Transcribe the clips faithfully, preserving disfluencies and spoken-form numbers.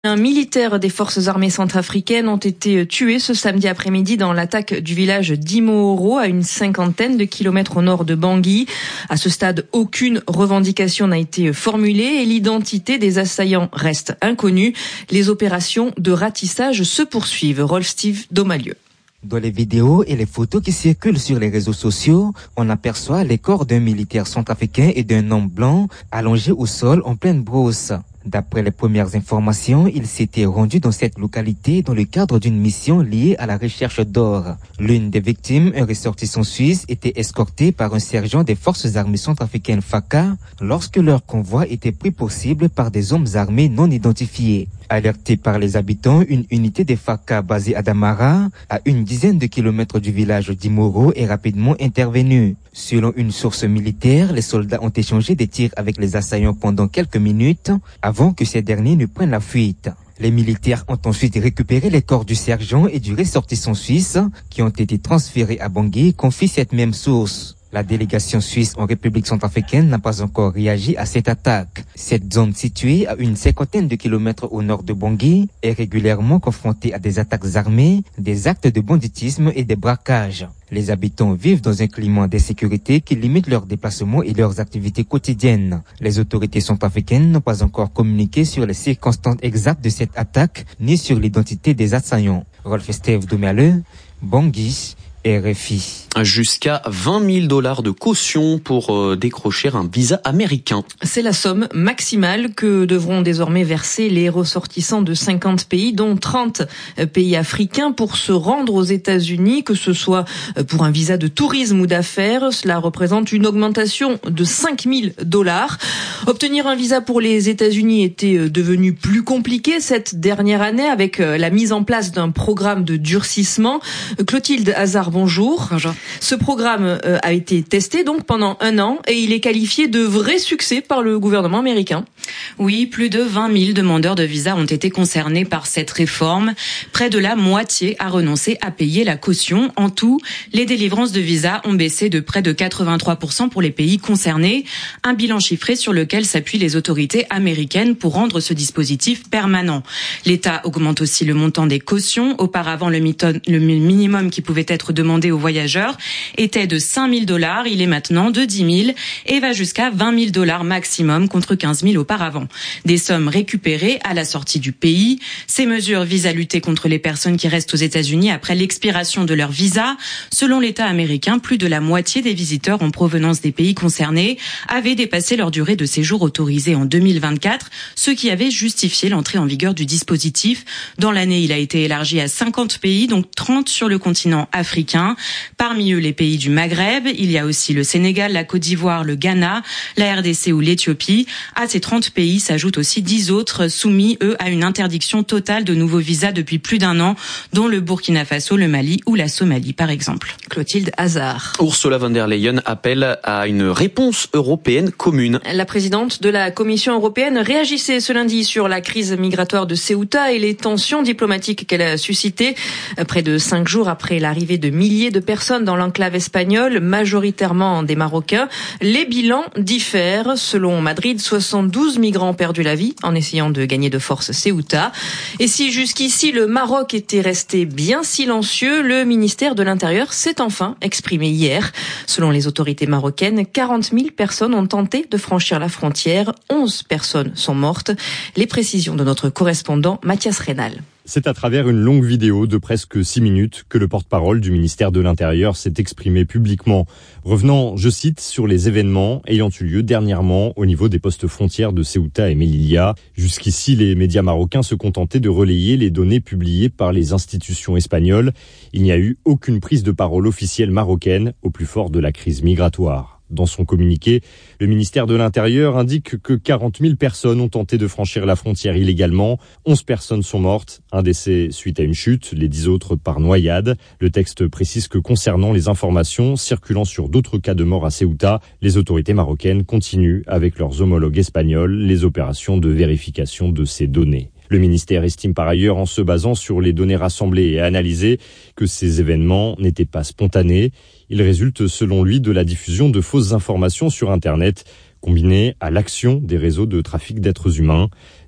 Un militaire des forces armées centrafricaines ont été tués ce samedi après-midi dans l'attaque du village d'Imooro, à une cinquantaine de kilomètres au nord de Bangui. À ce stade, aucune revendication n'a été formulée et l'identité des assaillants reste inconnue. Les opérations de ratissage se poursuivent. Rolf Steve Domalieu. Dans les vidéos et les photos qui circulent sur les réseaux sociaux, on aperçoit les corps d'un militaire centrafricain et d'un homme blanc allongés au sol en pleine brousse. D'après les premières informations, il s'était rendu dans cette localité dans le cadre d'une mission liée à la recherche d'or. L'une des victimes, un ressortissant suisse, était escortée par un sergent des forces armées centrafricaines F A C A lorsque leur convoi était pris pour cible par des hommes armés non identifiés. Alertée par les habitants, une unité des F A C A basée à Damara, à une dizaine de kilomètres du village d'Imooro, est rapidement intervenue. Selon une source militaire, les soldats ont échangé des tirs avec les assaillants pendant quelques minutes avant que ces derniers ne prennent la fuite. Les militaires ont ensuite récupéré les corps du sergent et du ressortissant suisse qui ont été transférés à Bangui, confie cette même source. La délégation suisse en République centrafricaine n'a pas encore réagi à cette attaque. Cette zone située à une cinquantaine de kilomètres au nord de Bangui est régulièrement confrontée à des attaques armées, des actes de banditisme et des braquages. Les habitants vivent dans un climat d'insécurité qui limite leurs déplacements et leurs activités quotidiennes. Les autorités centrafricaines n'ont pas encore communiqué sur les circonstances exactes de cette attaque ni sur l'identité des assaillants. Rolf Steve Domalieu, Bangui, R F I. Jusqu'à vingt mille dollars de caution pour euh, décrocher un visa américain. C'est la somme maximale que devront désormais verser les ressortissants de cinquante pays, dont trente pays africains, pour se rendre aux États-Unis, que ce soit pour un visa de tourisme ou d'affaires. Cela représente une augmentation de cinq mille dollars. Obtenir un visa pour les États-Unis était devenu plus compliqué cette dernière année avec la mise en place d'un programme de durcissement. Clotilde Hazard, bonjour. Bonjour. Ce programme euh, a été testé donc pendant un an et il est qualifié de vrai succès par le gouvernement américain. Oui, plus de vingt mille demandeurs de visa ont été concernés par cette réforme. Près de la moitié a renoncé à payer la caution. En tout, les délivrances de visas ont baissé de près de quatre-vingt-trois pour cent pour les pays concernés. Un bilan chiffré sur lequel s'appuient les autorités américaines pour rendre ce dispositif permanent. L'État augmente aussi le montant des cautions. Auparavant, le, mython, le minimum qui pouvait être demandé aux voyageurs était de cinq mille dollars, il est maintenant de dix mille et va jusqu'à vingt mille dollars maximum contre quinze mille auparavant. Des sommes récupérées à la sortie du pays. Ces mesures visent à lutter contre les personnes qui restent aux États-Unis après l'expiration de leur visa. Selon l'État américain, plus de la moitié des visiteurs en provenance des pays concernés avaient dépassé leur durée de séjour autorisée en deux mille vingt-quatre, ce qui avait justifié l'entrée en vigueur du dispositif. Dans l'année, il a été élargi à cinquante pays, donc trente sur le continent africain. Parmi eux, les pays du Maghreb, il y a aussi le Sénégal, la Côte d'Ivoire, le Ghana, la R D C ou l'Éthiopie. À ces trente pays s'ajoutent aussi dix autres soumis, eux, à une interdiction totale de nouveaux visas depuis plus d'un an, dont le Burkina Faso, le Mali ou la Somalie, par exemple. Clotilde Hazard. Ursula von der Leyen appelle à une réponse européenne commune. La présidente de la Commission européenne réagissait ce lundi sur la crise migratoire de Ceuta et les tensions diplomatiques qu'elle a suscitées. Près de cinq jours après l'arrivée de milliers de personnes dans l'enclave espagnole, majoritairement des Marocains, les bilans diffèrent. Selon Madrid, soixante-douze migrants ont perdu la vie en essayant de gagner de force Ceuta. Et si jusqu'ici le Maroc était resté bien silencieux, le ministère de l'Intérieur s'est enfin exprimé hier. Selon les autorités marocaines, quarante mille personnes ont tenté de franchir la frontière. onze personnes sont mortes. Les précisions de notre correspondant Mathias Rénal. C'est à travers une longue vidéo de presque six minutes que le porte-parole du ministère de l'Intérieur s'est exprimé publiquement, revenant, je cite, sur les événements ayant eu lieu dernièrement au niveau des postes frontières de Ceuta et Melilla. Jusqu'ici, les médias marocains se contentaient de relayer les données publiées par les institutions espagnoles. Il n'y a eu aucune prise de parole officielle marocaine au plus fort de la crise migratoire. Dans son communiqué, le ministère de l'Intérieur indique que quarante mille personnes ont tenté de franchir la frontière illégalement. onze personnes sont mortes, un décès suite à une chute, les dix autres par noyade. Le texte précise que concernant les informations circulant sur d'autres cas de mort à Ceuta, les autorités marocaines continuent avec leurs homologues espagnols les opérations de vérification de ces données. Le ministère estime par ailleurs, en se basant sur les données rassemblées et analysées, que ces événements n'étaient pas spontanés. Ils résultent, selon lui, de la diffusion de fausses informations sur Internet, combinée à l'action des réseaux de trafic d'êtres humains.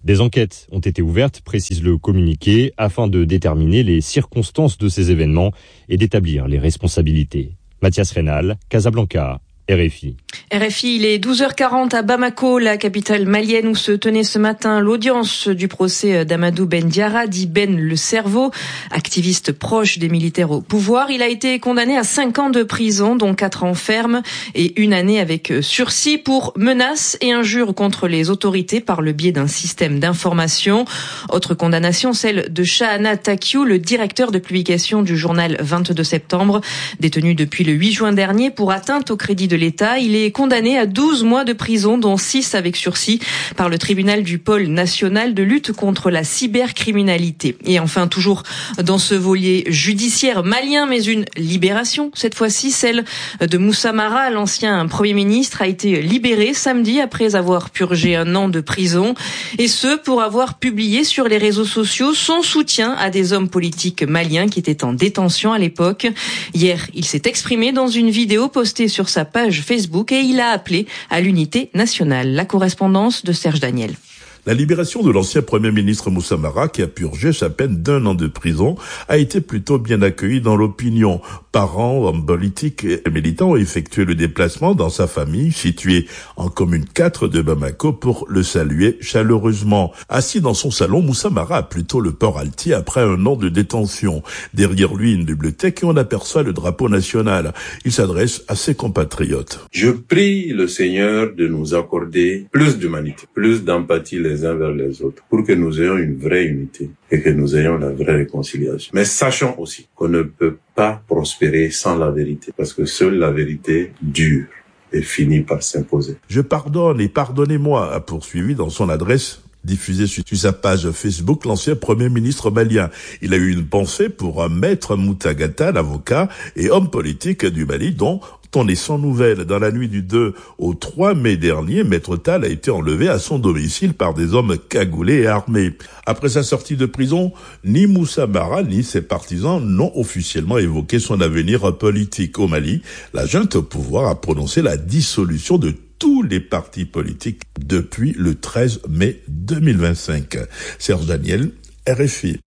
Des enquêtes ont été ouvertes, précise le communiqué, afin de déterminer les circonstances de ces événements et d'établir les responsabilités. Mathias Reynal, Casablanca, R F I. R F I, il est douze heures quarante à Bamako, la capitale malienne, où se tenait ce matin l'audience du procès d'Amadou Ben Diarra, dit Ben le Cerveau, activiste proche des militaires au pouvoir. Il a été condamné à cinq ans de prison, dont quatre ans ferme et une année avec sursis pour menaces et injures contre les autorités par le biais d'un système d'information. Autre condamnation, celle de Shahana Takiou, le directeur de publication du journal vingt-deux septembre, détenu depuis le huit juin dernier pour atteinte au crédit de l'État. Il est condamné à douze mois de prison, dont six avec sursis, par le tribunal du pôle national de lutte contre la cybercriminalité. Et enfin, toujours dans ce volet judiciaire malien, mais une libération, cette fois-ci celle de Moussa Mara, l'ancien Premier ministre, a été libéré samedi après avoir purgé un an de prison, et ce pour avoir publié sur les réseaux sociaux son soutien à des hommes politiques maliens qui étaient en détention à l'époque. Hier, il s'est exprimé dans une vidéo postée sur sa page Facebook et il a appelé à l'unité nationale. La correspondance de Serge Daniel. La libération de l'ancien Premier ministre Moussa Mara, qui a purgé sa peine d'un an de prison, a été plutôt bien accueillie dans l'opinion. Parents, hommes politiques et militants ont effectué le déplacement dans sa famille, située en commune quatre de Bamako, pour le saluer chaleureusement. Assis dans son salon, Moussa Mara a plutôt le port altier après un an de détention. Derrière lui, une bibliothèque et on aperçoit le drapeau national. Il s'adresse à ses compatriotes. Je prie le Seigneur de nous accorder plus d'humanité, plus d'empathie les uns vers les autres, pour que nous ayons une vraie unité et que nous ayons la vraie réconciliation. Mais sachons aussi qu'on ne peut pas prospérer sans la vérité, parce que seule la vérité dure et finit par s'imposer. Je pardonne et pardonnez-moi, a poursuivi dans son adresse diffusé sur sa page Facebook l'ancien Premier ministre malien. Il a eu une pensée pour Maître Moutagata, l'avocat et homme politique du Mali, dont on est sans nouvelles. Dans la nuit du deux au trois mai dernier, Maître Tall a été enlevé à son domicile par des hommes cagoulés et armés. Après sa sortie de prison, ni Moussa Mara ni ses partisans n'ont officiellement évoqué son avenir politique. Au Mali, la junte au pouvoir a prononcé la dissolution de tous les partis politiques depuis le treize mai deux mille vingt-cinq. Serge Daniel, R F I.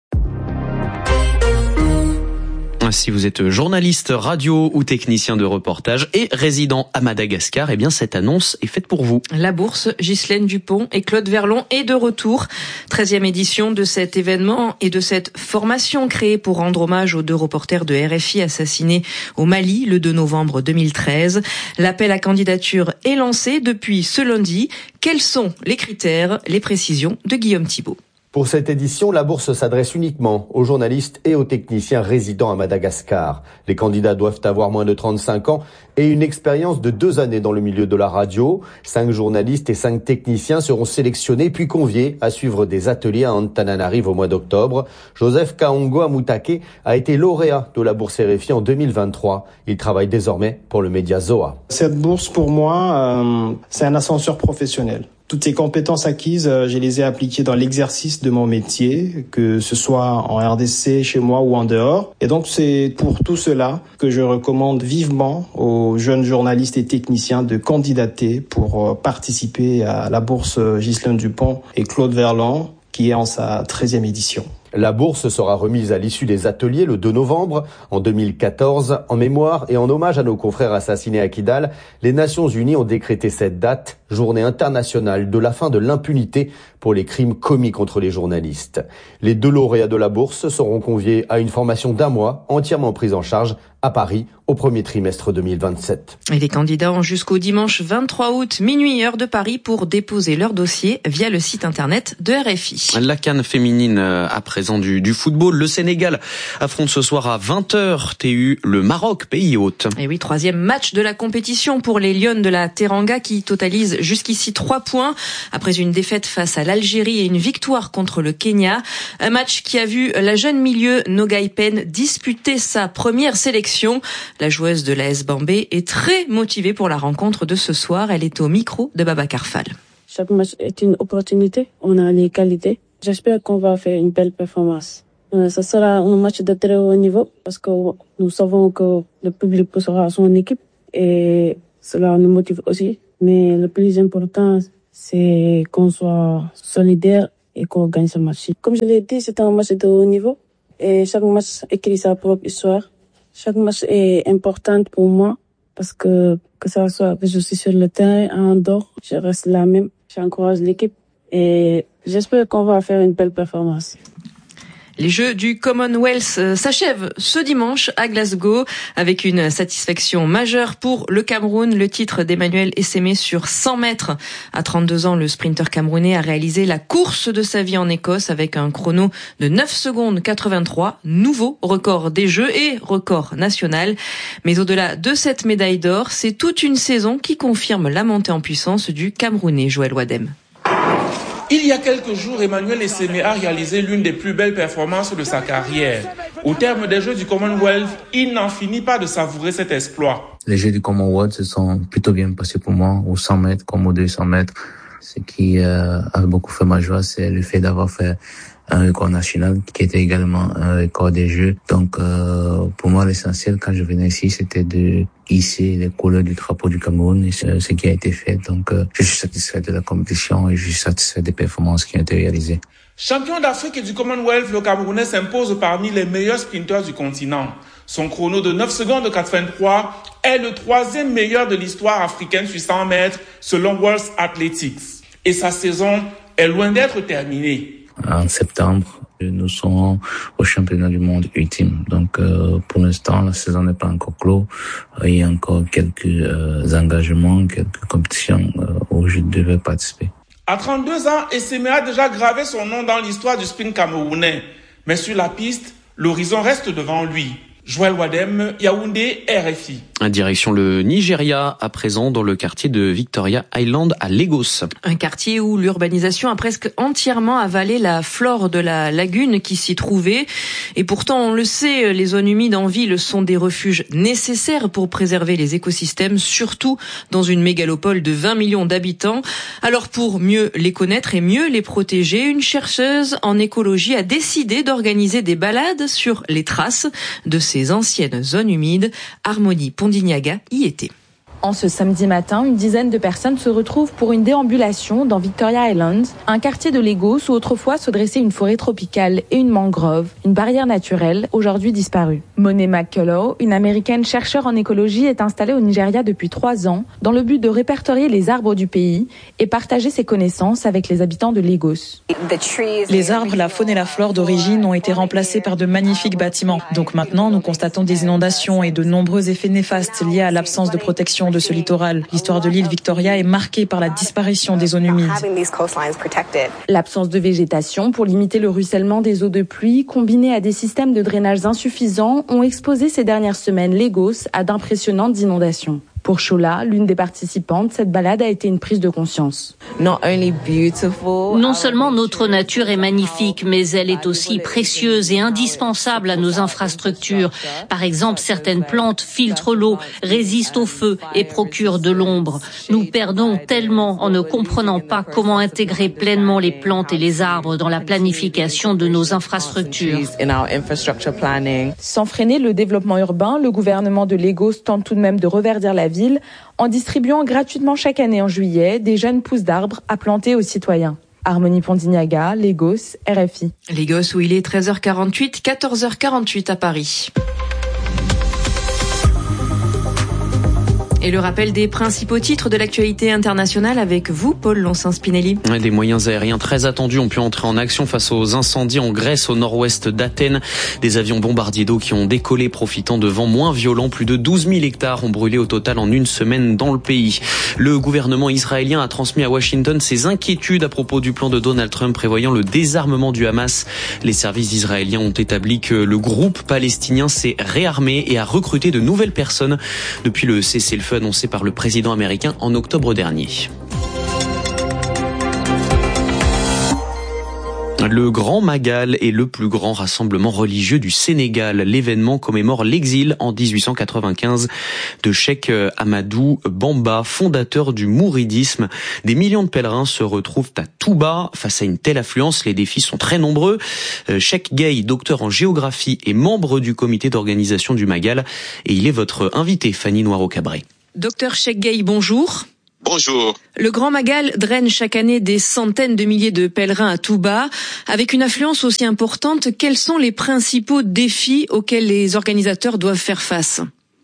Si vous êtes journaliste radio ou technicien de reportage et résident à Madagascar, eh bien cette annonce est faite pour vous. La bourse, Ghislaine Dupont et Claude Verlon est de retour. treizième édition de cet événement et de cette formation créée pour rendre hommage aux deux reporters de R F I assassinés au Mali le deux novembre deux mille treize. L'appel à candidature est lancé depuis ce lundi. Quels sont les critères, les précisions de Guillaume Thibault? Pour cette édition, la bourse s'adresse uniquement aux journalistes et aux techniciens résidant à Madagascar. Les candidats doivent avoir moins de trente-cinq ans et une expérience de deux années dans le milieu de la radio. Cinq journalistes et cinq techniciens seront sélectionnés puis conviés à suivre des ateliers à Antananarive au mois d'octobre. Joseph Kaongo Amutake a été lauréat de la bourse R F I en deux mille vingt-trois. Il travaille désormais pour le média Zoa. Cette bourse, pour moi, euh, c'est un ascenseur professionnel. Toutes ces compétences acquises, euh, je les ai appliquées dans l'exercice de mon métier, que ce soit en R D C, chez moi ou en dehors. Et donc, c'est pour tout cela que je recommande vivement aux jeunes journalistes et techniciens de candidater pour euh, participer à la bourse Ghislaine Dupont et Claude Verlon, qui est en sa treizième édition. La bourse sera remise à l'issue des ateliers le deux novembre. En deux mille quatorze, en mémoire et en hommage à nos confrères assassinés à Kidal, les Nations Unies ont décrété cette date, journée internationale de la fin de l'impunité pour les crimes commis contre les journalistes. Les deux lauréats de la bourse seront conviés à une formation d'un mois entièrement prise en charge à Paris au premier trimestre deux mille vingt-sept. Et les candidats ont jusqu'au dimanche vingt-trois août, minuit heure de Paris, pour déposer leur dossier via le site internet de R F I. La CAN féminine à présent du, du football. Le Sénégal affronte ce soir à vingt heures T U le Maroc, pays hôte. Et oui, troisième match de la compétition pour les Lions de la Teranga qui totalisent jusqu'ici trois points après une défaite face à l'Algérie et une victoire contre le Kenya. Un match qui a vu la jeune milieu Nogai Pen disputer sa première sélection. La joueuse de l'A S Bambey est très motivée pour la rencontre de ce soir. Elle est au micro de Babacar Fall. Chaque match est une opportunité. On a les qualités. J'espère qu'on va faire une belle performance. Euh, ça sera un match de très haut niveau parce que nous savons que le public sera son équipe et cela nous motive aussi. Mais le plus important, c'est qu'on soit solidaire et qu'on gagne ce match. Comme je l'ai dit, c'est un match de haut niveau et chaque match écrit sa propre histoire. Chaque match est important pour moi parce que que ça soit que je suis sur le terrain, en dehors, je reste la même. J'encourage l'équipe et j'espère qu'on va faire une belle performance. Les Jeux du Commonwealth s'achèvent ce dimanche à Glasgow avec une satisfaction majeure pour le Cameroun. Le titre d'Emmanuel Essémé sur cent mètres. À trente-deux ans, le sprinter camerounais a réalisé la course de sa vie en Écosse avec un chrono de neuf secondes quatre-vingt-trois. Nouveau record des Jeux et record national. Mais au-delà de cette médaille d'or, c'est toute une saison qui confirme la montée en puissance du Camerounais Joël Wadem. Il y a quelques jours, Emmanuel Essémé a réalisé l'une des plus belles performances de sa carrière. Au terme des Jeux du Commonwealth, il n'en finit pas de savourer cet exploit. Les Jeux du Commonwealth se sont plutôt bien passés pour moi, aux cent mètres comme aux deux cents mètres. Ce qui euh, a beaucoup fait ma joie, c'est le fait d'avoir fait un record national qui était également un record des Jeux. Donc euh, pour moi, l'essentiel quand je venais ici, c'était de hisser les couleurs du drapeau du Cameroun et ce, ce qui a été fait. Donc euh, je suis satisfait de la compétition et je suis satisfait des performances qui ont été réalisées. Champion d'Afrique et du Commonwealth, le Camerounais s'impose parmi les meilleurs sprinteurs du continent. Son chrono de neuf secondes quatre-vingt-trois est le troisième meilleur de l'histoire africaine sur cent mètres selon World Athletics. Et sa saison est loin d'être terminée. En septembre, nous serons au championnat du monde ultime. Donc, euh, pour l'instant, la saison n'est pas encore close. Il y a encore quelques euh, engagements, quelques compétitions euh, où je devais participer. À trente-deux ans, Essémé a déjà gravé son nom dans l'histoire du sprint camerounais. Mais sur la piste, l'horizon reste devant lui. Joël Wadem, Yaoundé, R F I. Direction le Nigeria, à présent dans le quartier de Victoria Island à Lagos. Un quartier où l'urbanisation a presque entièrement avalé la flore de la lagune qui s'y trouvait. Et pourtant, on le sait, les zones humides en ville sont des refuges nécessaires pour préserver les écosystèmes, surtout dans une mégalopole de vingt millions d'habitants. Alors pour mieux les connaître et mieux les protéger, une chercheuse en écologie a décidé d'organiser des balades sur les traces de ces anciennes zones humides. Harmonie Pondignaga y était. En ce samedi matin, une dizaine de personnes se retrouvent pour une déambulation dans Victoria Island, un quartier de Lagos où autrefois se dressait une forêt tropicale et une mangrove, une barrière naturelle aujourd'hui disparue. Monet McCullough, une américaine chercheure en écologie, est installée au Nigeria depuis trois ans dans le but de répertorier les arbres du pays et partager ses connaissances avec les habitants de Lagos. Les arbres, la faune et la flore d'origine ont été remplacés par de magnifiques bâtiments. Donc maintenant, nous constatons des inondations et de nombreux effets néfastes liés à l'absence de protection de ce littoral. L'histoire de l'île Victoria est marquée par la disparition des zones humides. L'absence de végétation pour limiter le ruissellement des eaux de pluie, combinée à des systèmes de drainage insuffisants, ont exposé ces dernières semaines Lagos à d'impressionnantes inondations. Pour Shola, l'une des participantes, cette balade a été une prise de conscience. Non seulement notre nature est magnifique, mais elle est aussi précieuse et indispensable à nos infrastructures. Par exemple, certaines plantes filtrent l'eau, résistent au feu et procurent de l'ombre. Nous perdons tellement en ne comprenant pas comment intégrer pleinement les plantes et les arbres dans la planification de nos infrastructures. Sans freiner le développement urbain, le gouvernement de Lagos tente tout de même de reverdir la ville en distribuant gratuitement chaque année en juillet des jeunes pousses d'arbres à planter aux citoyens. Harmonie Pondignaga, Lagos, R F I. Lagos où il est treize heures quarante-huit, quatorze heures quarante-huit à Paris. Et le rappel des principaux titres de l'actualité internationale avec vous, Paul Lonsin-Spinelli. Des moyens aériens très attendus ont pu entrer en action face aux incendies en Grèce, au nord-ouest d'Athènes. Des avions bombardiers d'eau qui ont décollé profitant de vents moins violents. Plus de douze mille hectares ont brûlé au total en une semaine dans le pays. Le gouvernement israélien a transmis à Washington ses inquiétudes à propos du plan de Donald Trump prévoyant le désarmement du Hamas. Les services israéliens ont établi que le groupe palestinien s'est réarmé et a recruté de nouvelles personnes depuis le cessez-le-feu annoncé par le président américain en octobre dernier. Le Grand Magal est le plus grand rassemblement religieux du Sénégal. L'événement commémore l'exil en dix-huit cent quatre-vingt-quinze de Cheikh Ahmadou Bamba, fondateur du mouridisme. Des millions de pèlerins se retrouvent à Touba. Face à une telle affluence, les défis sont très nombreux. Cheikh Gueye, docteur en géographie et membre du comité d'organisation du Magal. Et il est votre invité, Fanny Noiro-Cabré. Docteur Cheikh Gueye, bonjour. Bonjour. Le Grand Magal draine chaque année des centaines de milliers de pèlerins à Touba. Avec une affluence aussi importante, quels sont les principaux défis auxquels les organisateurs doivent faire face ?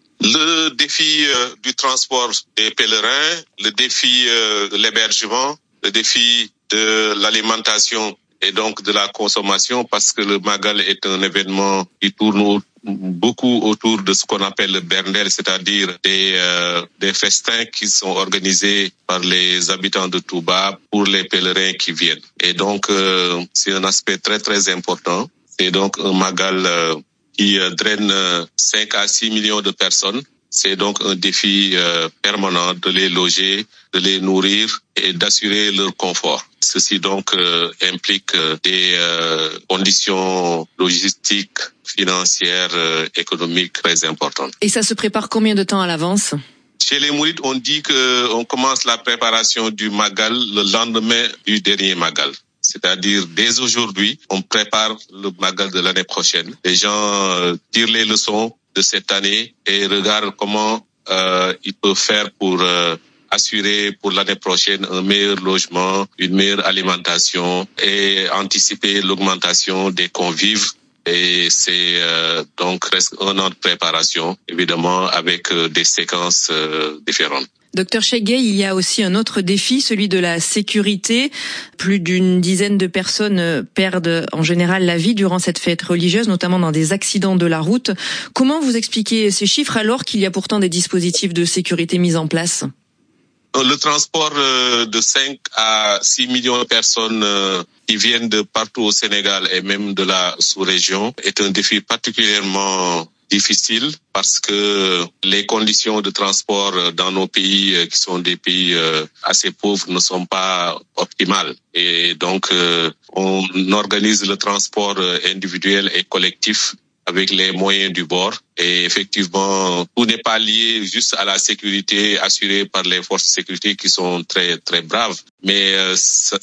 Le défi euh, du transport des pèlerins, le défi euh, de l'hébergement, le défi de l'alimentation et donc de la consommation, parce que le Magal est un événement qui tourne beaucoup autour de ce qu'on appelle le Berndel, c'est-à-dire des euh, des festins qui sont organisés par les habitants de Touba pour les pèlerins qui viennent. Et donc euh, c'est un aspect très très important. C'est donc un Magal euh, qui euh, draine euh, cinq à six millions de personnes. C'est donc un défi euh, permanent de les loger, de les nourrir et d'assurer leur confort. Ceci donc euh, implique euh, des euh, conditions logistiques, financières, euh, économiques très importantes. Et ça se prépare combien de temps à l'avance ? Chez les Mourides, on dit que on commence la préparation du Magal le lendemain du dernier Magal. C'est-à-dire, dès aujourd'hui, on prépare le Magal de l'année prochaine. Les gens euh, tirent les leçons de cette année et regardent comment euh, ils peuvent faire pour euh, assurer pour l'année prochaine un meilleur logement, une meilleure alimentation et anticiper l'augmentation des convives. Et c'est euh, donc presque un an de préparation, évidemment, avec euh, des séquences euh, différentes. Docteur Cheguet, il y a aussi un autre défi, celui de la sécurité. Plus d'une dizaine de personnes perdent en général la vie durant cette fête religieuse, notamment dans des accidents de la route. Comment vous expliquez ces chiffres alors qu'il y a pourtant des dispositifs de sécurité mis en place ? Le transport de cinq à six millions de personnes qui viennent de partout au Sénégal et même de la sous-région est un défi particulièrement difficile parce que les conditions de transport dans nos pays qui sont des pays assez pauvres ne sont pas optimales. Et donc, on organise le transport individuel et collectif avec les moyens du bord. Et effectivement, tout n'est pas lié juste à la sécurité assurée par les forces de sécurité qui sont très, très braves. Mais euh,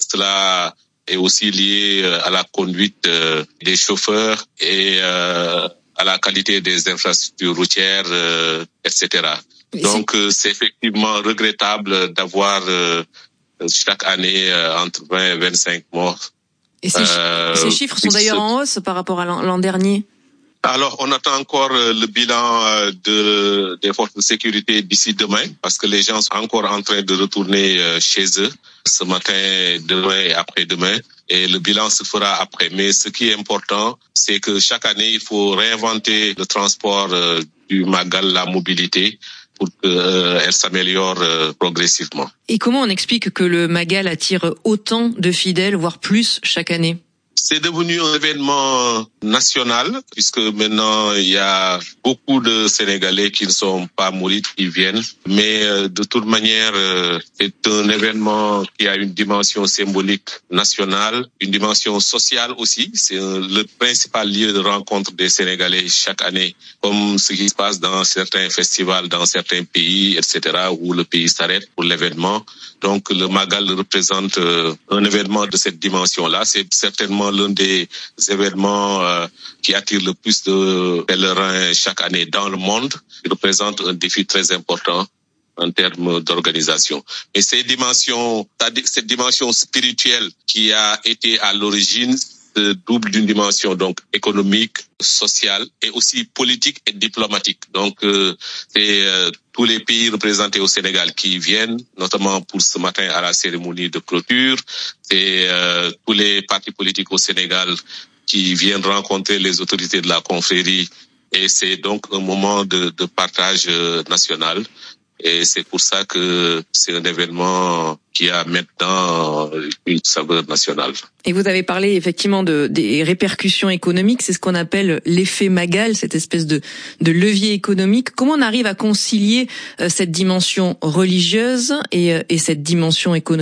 cela est aussi lié à la conduite euh, des chauffeurs et euh, à la qualité des infrastructures routières, euh, et cetera. Donc, euh, c'est effectivement regrettable d'avoir euh, chaque année euh, entre vingt et vingt-cinq morts. Et ces, euh, ces chiffres sont d'ailleurs en hausse par rapport à l'an, l'an dernier. Alors, on attend encore le bilan de, des forces de sécurité d'ici demain, parce que les gens sont encore en train de retourner chez eux ce matin, demain et après-demain. Et le bilan se fera après. Mais ce qui est important, c'est que chaque année, il faut réinventer le transport du Magal, la mobilité, pour qu'elle euh, s'améliore euh, progressivement. Et comment on explique que le Magal attire autant de fidèles, voire plus, chaque année ? C'est devenu un événement national, puisque maintenant il y a beaucoup de Sénégalais qui ne sont pas mourides, qui viennent. Mais euh, de toute manière, euh, c'est un événement qui a une dimension symbolique nationale, une dimension sociale aussi. C'est un, le principal lieu de rencontre des Sénégalais chaque année, comme ce qui se passe dans certains festivals, dans certains pays, et cetera, où le pays s'arrête pour l'événement. Donc le Magal représente euh, un événement de cette dimension-là. C'est certainement l'un des événements euh, qui attire le plus de pèlerins chaque année dans le monde. Il représente un défi très important en termes d'organisation. Et ces dimensions, cette dimension spirituelle qui a été à l'origine se double d'une dimension donc économique, sociale et aussi politique et diplomatique. Donc euh, c'est euh, tous les pays représentés au Sénégal qui viennent, notamment pour ce matin à la cérémonie de clôture. C'est euh, tous les partis politiques au Sénégal qui viennent rencontrer les autorités de la confrérie. Et c'est donc un moment de, de partage euh, national. Et c'est pour ça que c'est un événement qui a maintenant une saveur nationale. Et vous avez parlé effectivement de des répercussions économiques, c'est ce qu'on appelle l'effet Magal, cette espèce de de levier économique. Comment on arrive à concilier euh, cette dimension religieuse et euh, et cette dimension économique ?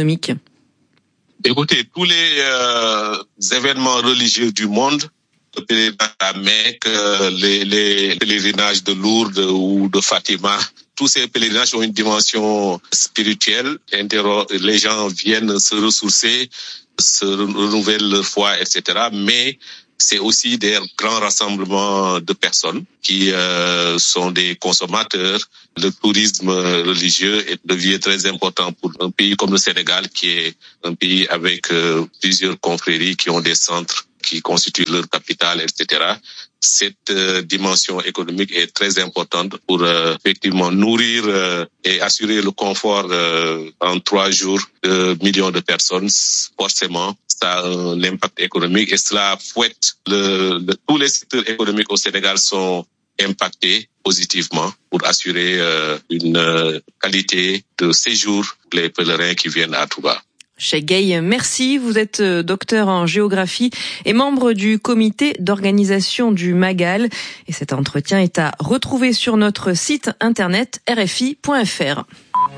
Écoutez, tous les euh, événements religieux du monde, le pèlerinage à Mecque, euh, les les pèlerinages de Lourdes ou de Fatima, tous ces pèlerinages ont une dimension spirituelle. Les gens viennent se ressourcer, se renouveler leur foi, et cetera. Mais c'est aussi des grands rassemblements de personnes qui euh, sont des consommateurs. Le tourisme religieux devient très important pour un pays comme le Sénégal, qui est un pays avec euh, plusieurs confréries qui ont des centres qui constituent leur capitale, et cetera. Cette euh, dimension économique est très importante pour euh, effectivement nourrir euh, et assurer le confort euh, en trois jours de millions de personnes. Forcément, ça a un impact économique et cela fouette le, le tous les secteurs économiques au Sénégal sont impactés positivement pour assurer euh, une euh, qualité de séjour pour les pèlerins qui viennent à Touba. Cheikh Gueye, merci. Vous êtes docteur en géographie et membre du comité d'organisation du Magal. Et cet entretien est à retrouver sur notre site internet r f i point f r.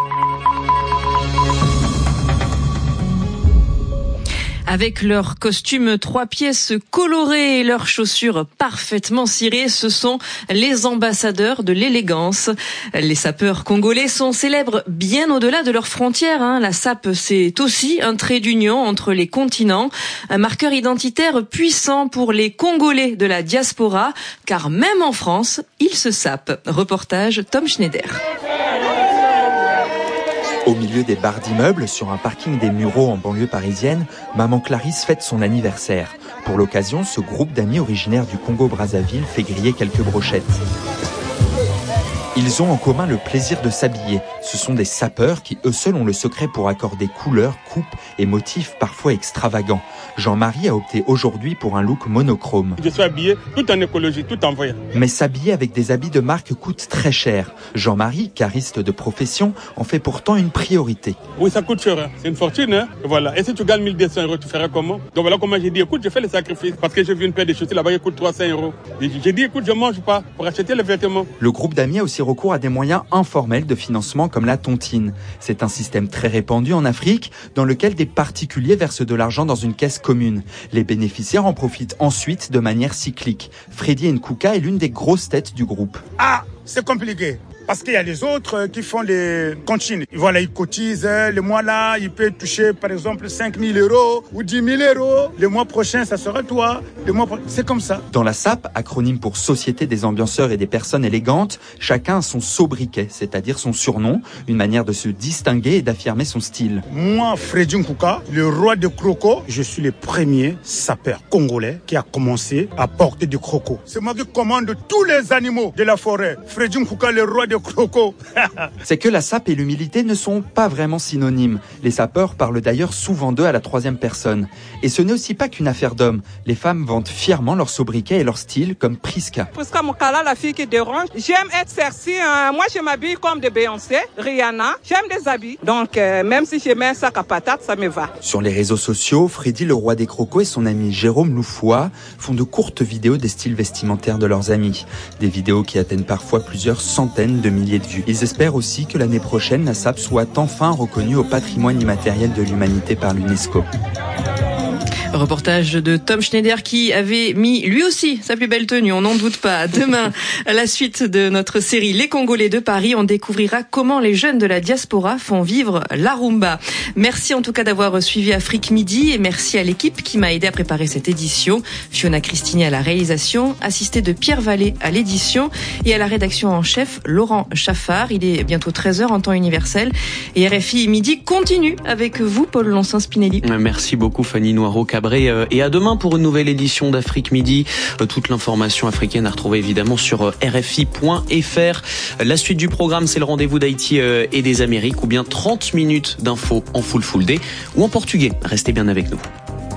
Avec leurs costumes trois pièces colorés et leurs chaussures parfaitement cirées, ce sont les ambassadeurs de l'élégance. Les sapeurs congolais sont célèbres bien au-delà de leurs frontières. Hein. La sape, c'est aussi un trait d'union entre les continents, un marqueur identitaire puissant pour les Congolais de la diaspora, car même en France, ils se sapent. Reportage Tom Schneider. Au milieu des barres d'immeubles, sur un parking des Mureaux en banlieue parisienne, maman Clarisse fête son anniversaire. Pour l'occasion, ce groupe d'amis originaires du Congo-Brazzaville fait griller quelques brochettes. Ils ont en commun le plaisir de s'habiller. Ce sont des sapeurs qui, eux seuls, ont le secret pour accorder couleurs, coupes et motifs parfois extravagants. Jean-Marie a opté aujourd'hui pour un look monochrome. Je suis habillé tout en écologie, tout en voyant. Mais s'habiller avec des habits de marque coûte très cher. Jean-Marie, cariste de profession, en fait pourtant une priorité. Oui, ça coûte cher. Hein. C'est une fortune. Hein. Voilà. Et si tu gagnes mille deux cents euros, tu feras comment? Donc voilà comment j'ai dit, écoute, je fais le sacrifice. Parce que j'ai vu une paire de chaussures là-bas qui coûte trois cents euros. J'ai dit, écoute, je mange pas pour acheter les vêtements. Le groupe d'amis a aussi recours à des moyens informels de financement comme la tontine. C'est un système très répandu en Afrique dans lequel des particuliers versent de l'argent dans une caisse commune. Les bénéficiaires en profitent ensuite de manière cyclique. Freddy Nkouka est l'une des grosses têtes du groupe. Ah, c'est compliqué. Parce qu'il y a les autres qui font les comptines. Voilà, ils cotisent. Le mois là, ils peuvent toucher par exemple cinq mille euros ou dix mille euros. Le mois prochain, ça sera toi. Le mois pro... C'est comme ça. Dans la S A P, acronyme pour Société des ambianceurs et des personnes élégantes, chacun a son sobriquet, c'est-à-dire son surnom, une manière de se distinguer et d'affirmer son style. Moi, Freddy Nkouka, le roi de croco, je suis le premier sapeur congolais qui a commencé à porter du croco. C'est moi qui commande tous les animaux de la forêt. Freddy Nkouka, le roi de croco. C'est que la S A P et l'humilité ne sont pas vraiment synonymes. Les sapeurs parlent d'ailleurs souvent d'eux à la troisième personne. Et ce n'est aussi pas qu'une affaire d'hommes. Les femmes vantent fièrement leur sobriquet et leur style, comme Priska. Priska Mokala, la fille qui dérange. J'aime être sexy. Hein. Moi, je m'habille comme de Beyoncé, Rihanna. J'aime des habits. Donc, euh, même si je mets un sac à patates, ça me va. Sur les réseaux sociaux, Freddy, le roi des crocos, et son ami Jérôme Loufoua font de courtes vidéos des styles vestimentaires de leurs amis. Des vidéos qui atteignent parfois plusieurs centaines de milliers de vues. Ils espèrent aussi que l'année prochaine, la S A P soit enfin reconnue au patrimoine immatériel de l'humanité par l'UNESCO. Reportage de Tom Schneider qui avait mis lui aussi sa plus belle tenue, on n'en doute pas. Demain, à la suite de notre série Les Congolais de Paris, on découvrira comment les jeunes de la diaspora font vivre la rumba. Merci en tout cas d'avoir suivi Afrique Midi et merci à l'équipe qui m'a aidé à préparer cette édition. Fiona Cristini à la réalisation, assistée de Pierre Vallée à l'édition et à la rédaction en chef Laurent Chaffard. Il est bientôt treize heures en temps universel et R F I Midi continue avec vous, Paul Lonsin-Spinelli. Merci beaucoup Fanny Noireau-Cabré et à demain pour une nouvelle édition d'Afrique Midi. Toute l'information africaine à retrouver évidemment sur r f i point f r. La suite du programme, c'est le rendez-vous d'Haïti et des Amériques ou bien trente minutes d'infos en full full day ou en portugais. Restez bien avec nous.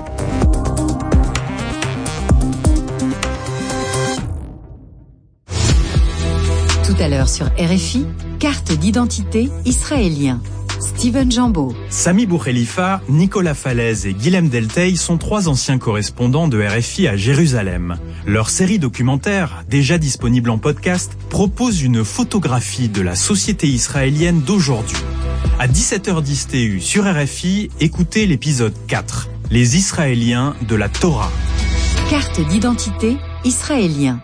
Tout à l'heure sur R F I, carte d'identité israélien. Steven Jambeau. Sami Boukhelifa, Nicolas Falaise et Guilhem Delteil sont trois anciens correspondants de R F I à Jérusalem. Leur série documentaire, déjà disponible en podcast, propose une photographie de la société israélienne d'aujourd'hui. À dix-sept heures dix T U sur R F I, écoutez l'épisode quatre, Les Israéliens de la Torah. Carte d'identité israélien.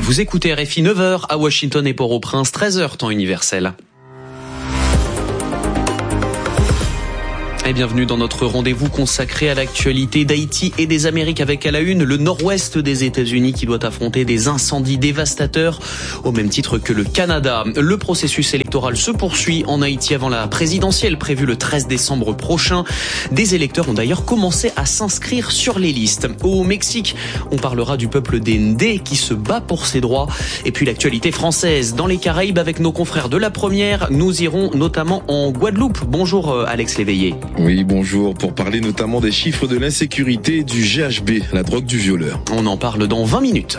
Vous écoutez R F I, neuf heures à Washington et Port-au-Prince, treize heures temps universel. Et bienvenue dans notre rendez-vous consacré à l'actualité d'Haïti et des Amériques avec à la une le nord-ouest des États-Unis qui doit affronter des incendies dévastateurs au même titre que le Canada. Le processus électoral se poursuit en Haïti avant la présidentielle prévue le treize décembre prochain. Des électeurs ont d'ailleurs commencé à s'inscrire sur les listes. Au Mexique, on parlera du peuple des Ndé qui se bat pour ses droits. Et puis l'actualité française dans les Caraïbes avec nos confrères de la Première. Nous irons notamment en Guadeloupe. Bonjour Alex Léveillé. Oui, bonjour. Pour parler notamment des chiffres de l'insécurité et du G H B, la drogue du violeur. On en parle dans vingt minutes.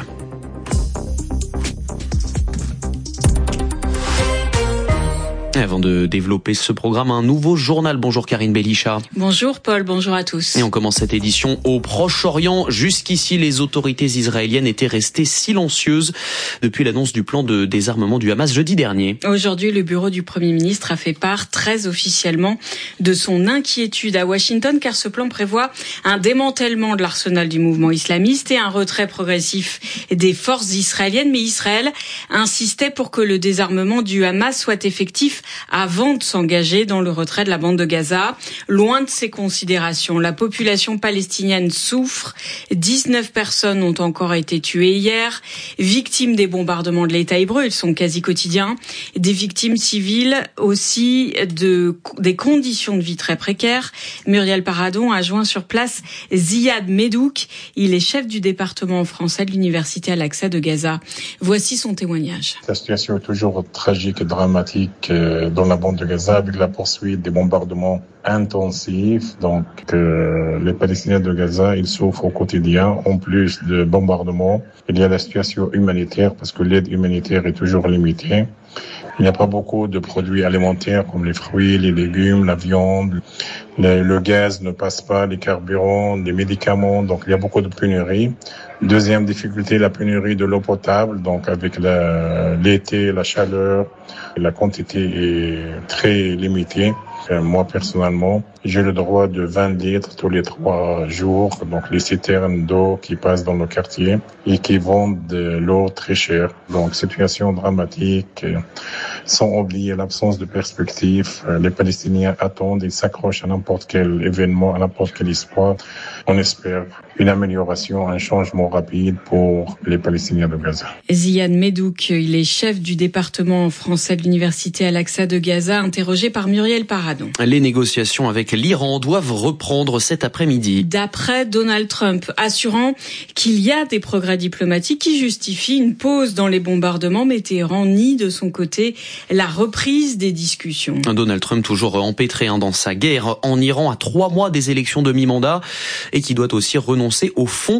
Avant de développer ce programme, un nouveau journal. Bonjour Karine Bellicha. Bonjour Paul, bonjour à tous. Et on commence cette édition au Proche-Orient. Jusqu'ici, les autorités israéliennes étaient restées silencieuses depuis l'annonce du plan de désarmement du Hamas jeudi dernier. Aujourd'hui, le bureau du Premier ministre a fait part très officiellement de son inquiétude à Washington car ce plan prévoit un démantèlement de l'arsenal du mouvement islamiste et un retrait progressif des forces israéliennes. Mais Israël insistait pour que le désarmement du Hamas soit effectif avant de s'engager dans le retrait de la bande de Gaza. Loin de ces considérations, la population palestinienne souffre. dix-neuf personnes ont encore été tuées hier, victimes des bombardements de l'État hébreu, ils sont quasi quotidiens. Des victimes civiles aussi, de, des conditions de vie très précaires. Muriel Paradon a joint sur place Ziad Medouk. Il est chef du département français de l'université Al-Aqsa de Gaza. Voici son témoignage. La situation est toujours tragique et dramatique dans la bande de Gaza avec la poursuite des bombardements intensifs. Donc euh, les Palestiniens de Gaza, ils souffrent au quotidien. En plus de bombardements, il y a la situation humanitaire parce que l'aide humanitaire est toujours limitée. Il n'y a pas beaucoup de produits alimentaires comme les fruits, les légumes, la viande. Le, le gaz ne passe pas, les carburants, les médicaments. Donc il y a beaucoup de pénuries. Deuxième difficulté, la pénurie de l'eau potable. Donc avec la, l'été, la chaleur, la quantité est très limitée. Moi, personnellement, j'ai le droit de vingt litres tous les trois jours. Donc, les citernes d'eau qui passent dans le quartier et qui vendent de l'eau très chère. Donc, situation dramatique. Sans oublier l'absence de perspective. Les Palestiniens attendent, ils s'accrochent à n'importe quel événement, à n'importe quel espoir. On espère une amélioration, un changement rapide pour les Palestiniens de Gaza. Ziad Medouk, il est chef du département français de l'université Al-Aqsa de Gaza, interrogé par Muriel Paradon. Les négociations avec l'Iran doivent reprendre cet après-midi. D'après Donald Trump, assurant qu'il y a des progrès diplomatiques qui justifient une pause dans les bombardements, mais Téhéran nie de son côté la reprise des discussions. Donald Trump toujours empêtré dans sa guerre en Iran à trois mois des élections de mi-mandat et qui doit aussi renoncer au fonds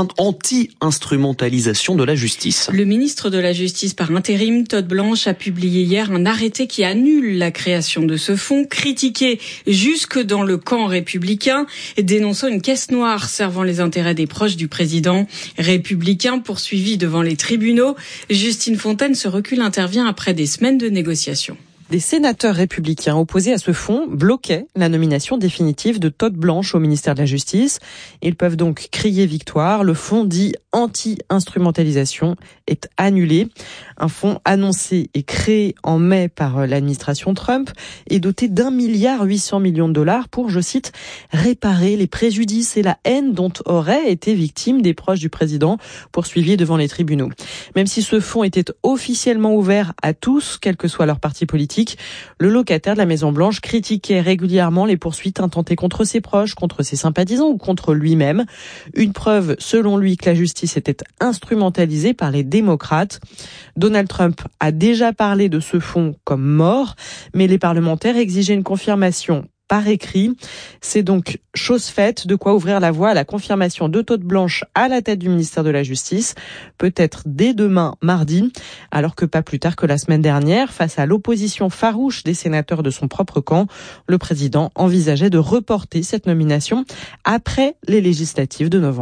anti-instrumentalisation de la justice. Le ministre de la Justice par intérim, Todd Blanche, a publié hier un arrêté qui annule la création de ce fonds, critiqué jusque dans le camp républicain, dénonçant une caisse noire servant les intérêts des proches du président républicain poursuivi devant les tribunaux. Justine Fontaine, ce recul intervient après des semaines de négociations. Des sénateurs républicains opposés à ce fonds bloquaient la nomination définitive de Todd Blanche au ministère de la Justice. Ils peuvent donc crier victoire. Le fonds dit anti-instrumentalisation est annulé. Un fonds annoncé et créé en mai par l'administration Trump est doté d'un milliard huit cents millions de dollars pour, je cite, réparer les préjudices et la haine dont auraient été victimes des proches du président poursuivis devant les tribunaux. Même si ce fonds était officiellement ouvert à tous, quel que soit leur parti politique, le locataire de la Maison-Blanche critiquait régulièrement les poursuites intentées contre ses proches, contre ses sympathisants ou contre lui-même. Une preuve, selon lui, que la justice était instrumentalisée par les démocrates. Donald Trump a déjà parlé de ce fonds comme mort, mais les parlementaires exigeaient une confirmation par écrit. C'est donc chose faite, de quoi ouvrir la voie à la confirmation de Todd Blanche à la tête du ministère de la Justice, peut-être dès demain, mardi, alors que pas plus tard que la semaine dernière, face à l'opposition farouche des sénateurs de son propre camp, le président envisageait de reporter cette nomination après les législatives de novembre.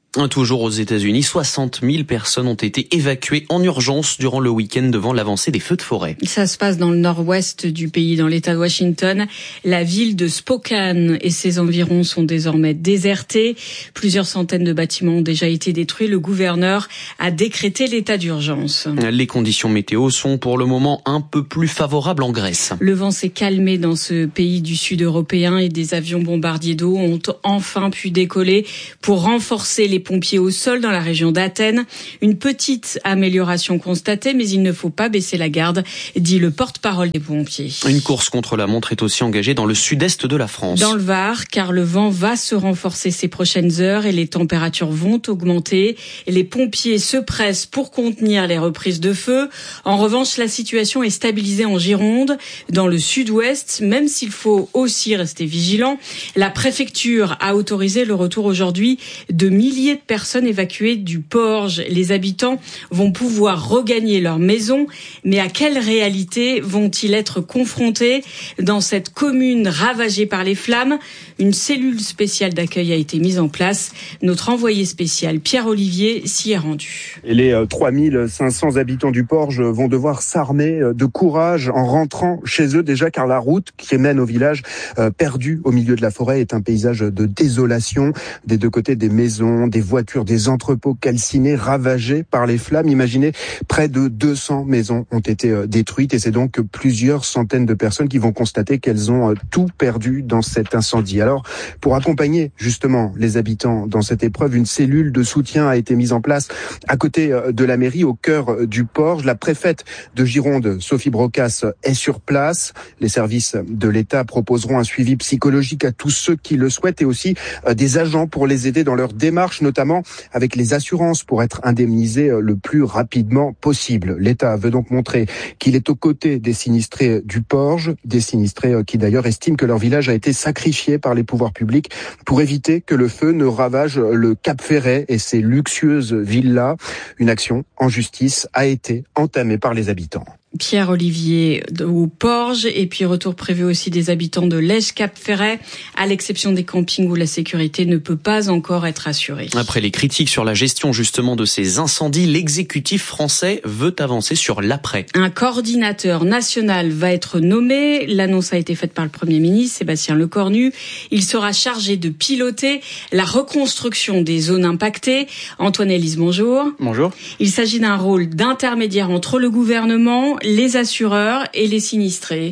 Toujours aux États-Unis, soixante mille personnes ont été évacuées en urgence durant le week-end devant l'avancée des feux de forêt. Ça se passe dans le nord-ouest du pays, dans l'État de Washington. La ville de Spokane et ses environs sont désormais désertés. Plusieurs centaines de bâtiments ont déjà été détruits. Le gouverneur a décrété l'état d'urgence. Les conditions météo sont pour le moment un peu plus favorables en Grèce. Le vent s'est calmé dans ce pays du sud européen et des avions bombardiers d'eau ont enfin pu décoller pour renforcer les pompiers au sol dans la région d'Athènes. Une petite amélioration constatée, mais il ne faut pas baisser la garde, dit le porte-parole des pompiers. Une course contre la montre est aussi engagée dans le sud-est de la France. Dans le Var, car le vent va se renforcer ces prochaines heures et les températures vont augmenter. Et les pompiers se pressent pour contenir les reprises de feu. En revanche, la situation est stabilisée en Gironde, dans le sud-ouest, même s'il faut aussi rester vigilant. La préfecture a autorisé le retour aujourd'hui de milliers de personnes évacuées du Porge. Les habitants vont pouvoir regagner leur maison, mais à quelle réalité vont-ils être confrontés dans cette commune ravagée par les flammes? Une cellule spéciale d'accueil a été mise en place. Notre envoyé spécial Pierre Olivier s'y est rendu. Et les trois mille cinq cents habitants du Porge vont devoir s'armer de courage en rentrant chez eux déjà, car la route qui mène au village euh, perdu au milieu de la forêt est un paysage de désolation. Des deux côtés, des maisons, des voitures, des entrepôts calcinés, ravagés par les flammes. Imaginez, près de deux cents maisons ont été euh, détruites et c'est donc plusieurs centaines de personnes qui vont constater qu'elles ont euh, tout perdu dans cet incendie. Alors, pour accompagner justement les habitants dans cette épreuve, une cellule de soutien a été mise en place à côté euh, de la mairie, au cœur euh, du Porge. La préfète de Gironde, Sophie Brocas, est sur place. Les services de l'État proposeront un suivi psychologique à tous ceux qui le souhaitent et aussi euh, des agents pour les aider dans leur démarche, notamment avec les assurances pour être indemnisés le plus rapidement possible. L'État veut donc montrer qu'il est aux côtés des sinistrés du Porge, des sinistrés qui d'ailleurs estiment que leur village a été sacrifié par les pouvoirs publics pour éviter que le feu ne ravage le Cap Ferret et ses luxueuses villas. Une action en justice a été entamée par les habitants. Pierre Olivier au Porge, et puis retour prévu aussi des habitants de Lège-Cap-Ferret, à l'exception des campings où la sécurité ne peut pas encore être assurée. Après les critiques sur la gestion justement de ces incendies, l'exécutif français veut avancer sur l'après. Un coordinateur national va être nommé. L'annonce a été faite par le Premier ministre, Sébastien Lecornu. Il sera chargé de piloter la reconstruction des zones impactées. Antoine Élise, bonjour. Bonjour. Il s'agit d'un rôle d'intermédiaire entre le gouvernement, les assureurs et les sinistrés.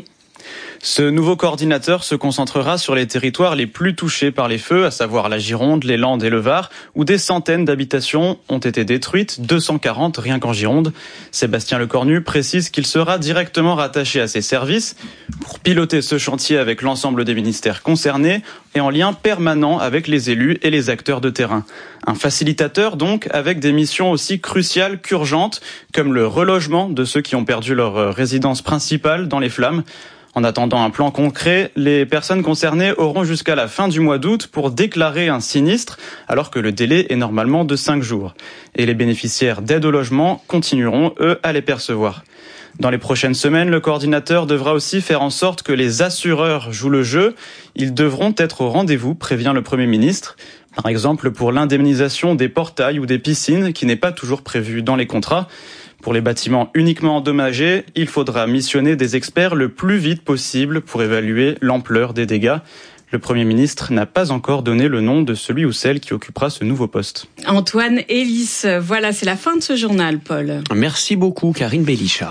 Ce nouveau coordinateur se concentrera sur les territoires les plus touchés par les feux, à savoir la Gironde, les Landes et le Var, où des centaines d'habitations ont été détruites, deux cent quarante rien qu'en Gironde. Sébastien Lecornu précise qu'il sera directement rattaché à ces services pour piloter ce chantier avec l'ensemble des ministères concernés et en lien permanent avec les élus et les acteurs de terrain. Un facilitateur donc, avec des missions aussi cruciales qu'urgentes, comme le relogement de ceux qui ont perdu leur résidence principale dans les flammes. En attendant un plan concret, les personnes concernées auront jusqu'à la fin du mois d'août pour déclarer un sinistre, alors que le délai est normalement de cinq jours. Et les bénéficiaires d'aide au logement continueront, eux, à les percevoir. Dans les prochaines semaines, le coordinateur devra aussi faire en sorte que les assureurs jouent le jeu. Ils devront être au rendez-vous, prévient le Premier ministre. Par exemple, pour l'indemnisation des portails ou des piscines, qui n'est pas toujours prévue dans les contrats. Pour les bâtiments uniquement endommagés, il faudra missionner des experts le plus vite possible pour évaluer l'ampleur des dégâts. Le Premier ministre n'a pas encore donné le nom de celui ou celle qui occupera ce nouveau poste. Antoine Élise, voilà, c'est la fin de ce journal, Paul. Merci beaucoup, Karine Belisha.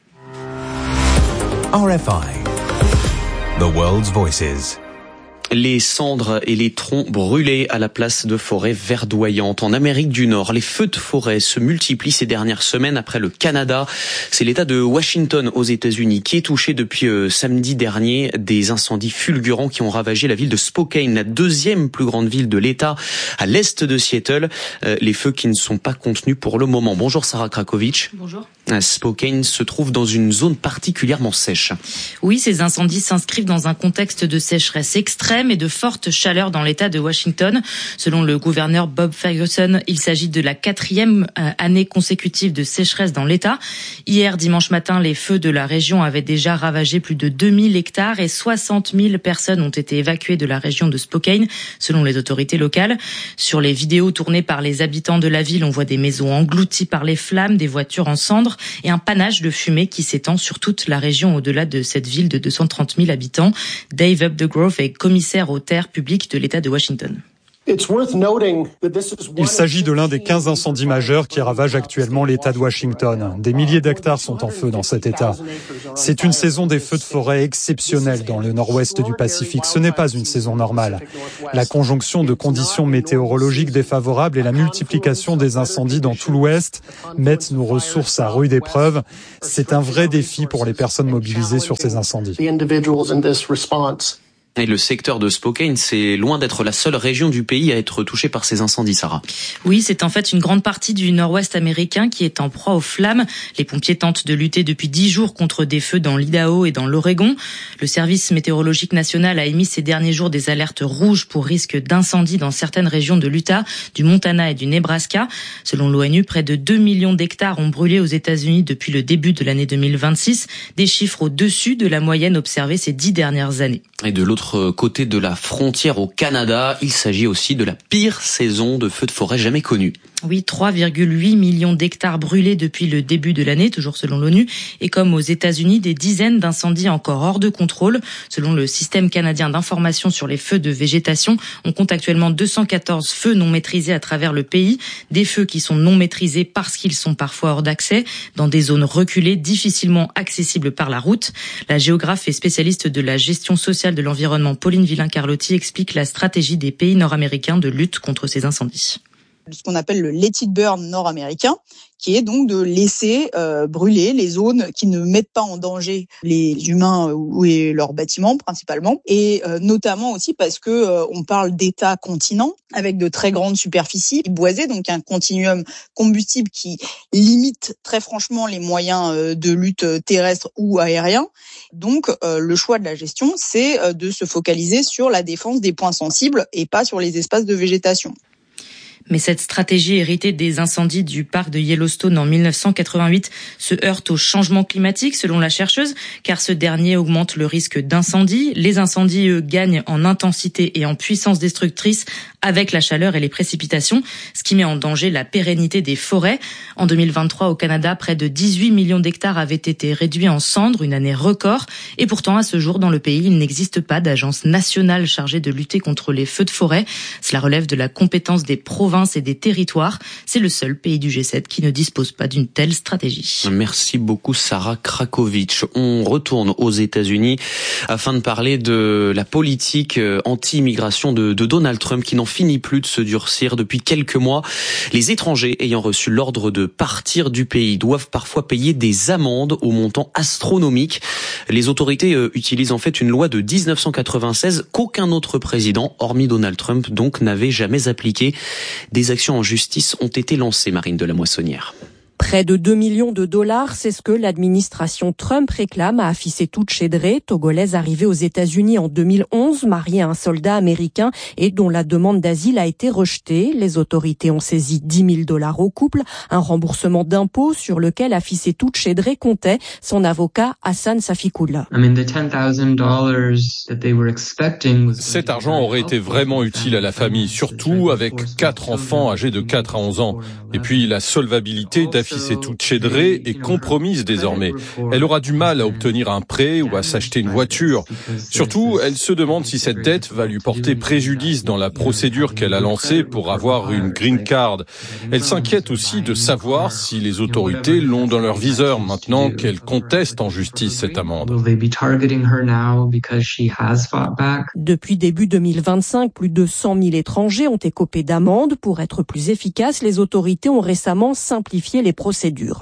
R F I, The World's Voices. Les cendres et les troncs brûlés à la place de forêts verdoyantes. En Amérique du Nord, les feux de forêt se multiplient ces dernières semaines après le Canada. C'est l'État de Washington aux États-Unis qui est touché depuis euh, samedi dernier des incendies fulgurants qui ont ravagé la ville de Spokane, la deuxième plus grande ville de l'État, à l'est de Seattle. Euh, les feux qui ne sont pas contenus pour le moment. Bonjour Sarah Krakovic. Bonjour. Spokane se trouve dans une zone particulièrement sèche. Oui, ces incendies s'inscrivent dans un contexte de sécheresse extrême. extrême et de fortes chaleurs dans l'État de Washington. Selon le gouverneur Bob Ferguson, il s'agit de la quatrième année consécutive de sécheresse dans l'État. Hier, dimanche matin, les feux de la région avaient déjà ravagé plus de deux mille hectares et soixante mille personnes ont été évacuées de la région de Spokane, selon les autorités locales. Sur les vidéos tournées par les habitants de la ville, on voit des maisons englouties par les flammes, des voitures en cendres et un panache de fumée qui s'étend sur toute la région au-delà de cette ville de deux cent trente mille habitants. Dave Updegrove est commissaire aux terres publiques de l'État de Washington. Il s'agit de l'un des quinze incendies majeurs qui ravagent actuellement l'État de Washington. Des milliers d'hectares sont en feu dans cet État. C'est une saison des feux de forêt exceptionnelle dans le nord-ouest du Pacifique. Ce n'est pas une saison normale. La conjonction de conditions météorologiques défavorables et la multiplication des incendies dans tout l'ouest mettent nos ressources à rude épreuve. C'est un vrai défi pour les personnes mobilisées sur ces incendies. Et le secteur de Spokane, c'est loin d'être la seule région du pays à être touchée par ces incendies, Sarah. Oui, c'est en fait une grande partie du nord-ouest américain qui est en proie aux flammes. Les pompiers tentent de lutter depuis dix jours contre des feux dans l'Idaho et dans l'Oregon. Le service météorologique national a émis ces derniers jours des alertes rouges pour risque d'incendie dans certaines régions de l'Utah, du Montana et du Nebraska. Selon l'ONU, près de deux millions d'hectares ont brûlé aux États-Unis depuis le début de l'année deux mille vingt-six, des chiffres au-dessus de la moyenne observée ces dix dernières années. Et de l'autre côté de la frontière au Canada, il s'agit aussi de la pire saison de feux de forêt jamais connue. Oui, trois virgule huit millions d'hectares brûlés depuis le début de l'année, toujours selon l'ONU. Et comme aux États-Unis, des dizaines d'incendies encore hors de contrôle. Selon le système canadien d'information sur les feux de végétation, on compte actuellement deux cent quatorze feux non maîtrisés à travers le pays. Des feux qui sont non maîtrisés parce qu'ils sont parfois hors d'accès, dans des zones reculées, difficilement accessibles par la route. La géographe et spécialiste de la gestion sociale de l'environnement, Pauline Villain-Carlotti, explique la stratégie des pays nord-américains de lutte contre ces incendies. Ce qu'on appelle le let it burn nord-américain, qui est donc de laisser euh, brûler les zones qui ne mettent pas en danger les humains ou et leurs bâtiments principalement, et euh, notamment aussi parce que euh, on parle d'États-continents avec de très grandes superficies boisées, donc un continuum combustible qui limite très franchement les moyens euh, de lutte terrestre ou aérien. Donc euh, le choix de la gestion, c'est euh, de se focaliser sur la défense des points sensibles et pas sur les espaces de végétation. Mais cette stratégie héritée des incendies du parc de Yellowstone en mille neuf cent quatre-vingt-huit se heurte au changement climatique, selon la chercheuse, car ce dernier augmente le risque d'incendie. Les incendies, eux, gagnent en intensité et en puissance destructrice avec la chaleur et les précipitations, ce qui met en danger la pérennité des forêts. En deux mille vingt-trois, au Canada, près de dix-huit millions d'hectares avaient été réduits en cendres, une année record. Et pourtant, à ce jour, dans le pays, il n'existe pas d'agence nationale chargée de lutter contre les feux de forêt. Cela relève de la compétence des provinces et des territoires. C'est le seul pays du G sept qui ne dispose pas d'une telle stratégie. Merci beaucoup Sarah Krakovic. On retourne aux États-Unis afin de parler de la politique anti-immigration de, de Donald Trump qui n'en finit plus de se durcir depuis quelques mois. Les étrangers ayant reçu l'ordre de partir du pays doivent parfois payer des amendes au montant astronomique. Les autorités euh, utilisent en fait une loi de dix-neuf cent quatre-vingt-seize qu'aucun autre président, hormis Donald Trump, donc n'avait jamais appliquée. Des actions en justice ont été lancées, Marine de la Moissonnière. Près de deux millions de dollars, c'est ce que l'administration Trump réclame à Afisetou Tchedré, togolaise arrivée aux États-Unis en deux mille onze, mariée à un soldat américain et dont la demande d'asile a été rejetée. Les autorités ont saisi dix mille dollars au couple, un remboursement d'impôts sur lequel Afisetou Tchedré comptait. Son avocat Hassan Safikoula. Cet argent aurait été vraiment utile à la famille, surtout avec quatre enfants âgés de quatre à onze ans. Et puis la solvabilité d'Afisetou Tchedré est compromise désormais. Elle aura du mal à obtenir un prêt ou à s'acheter une voiture. Surtout, elle se demande si cette dette va lui porter préjudice dans la procédure qu'elle a lancée pour avoir une green card. Elle s'inquiète aussi de savoir si les autorités l'ont dans leur viseur maintenant qu'elle conteste en justice cette amende. Depuis début deux mille vingt-cinq, plus de cent mille étrangers ont écopé d'amendes. Pour être plus efficaces, les autorités ont récemment simplifié les procédures.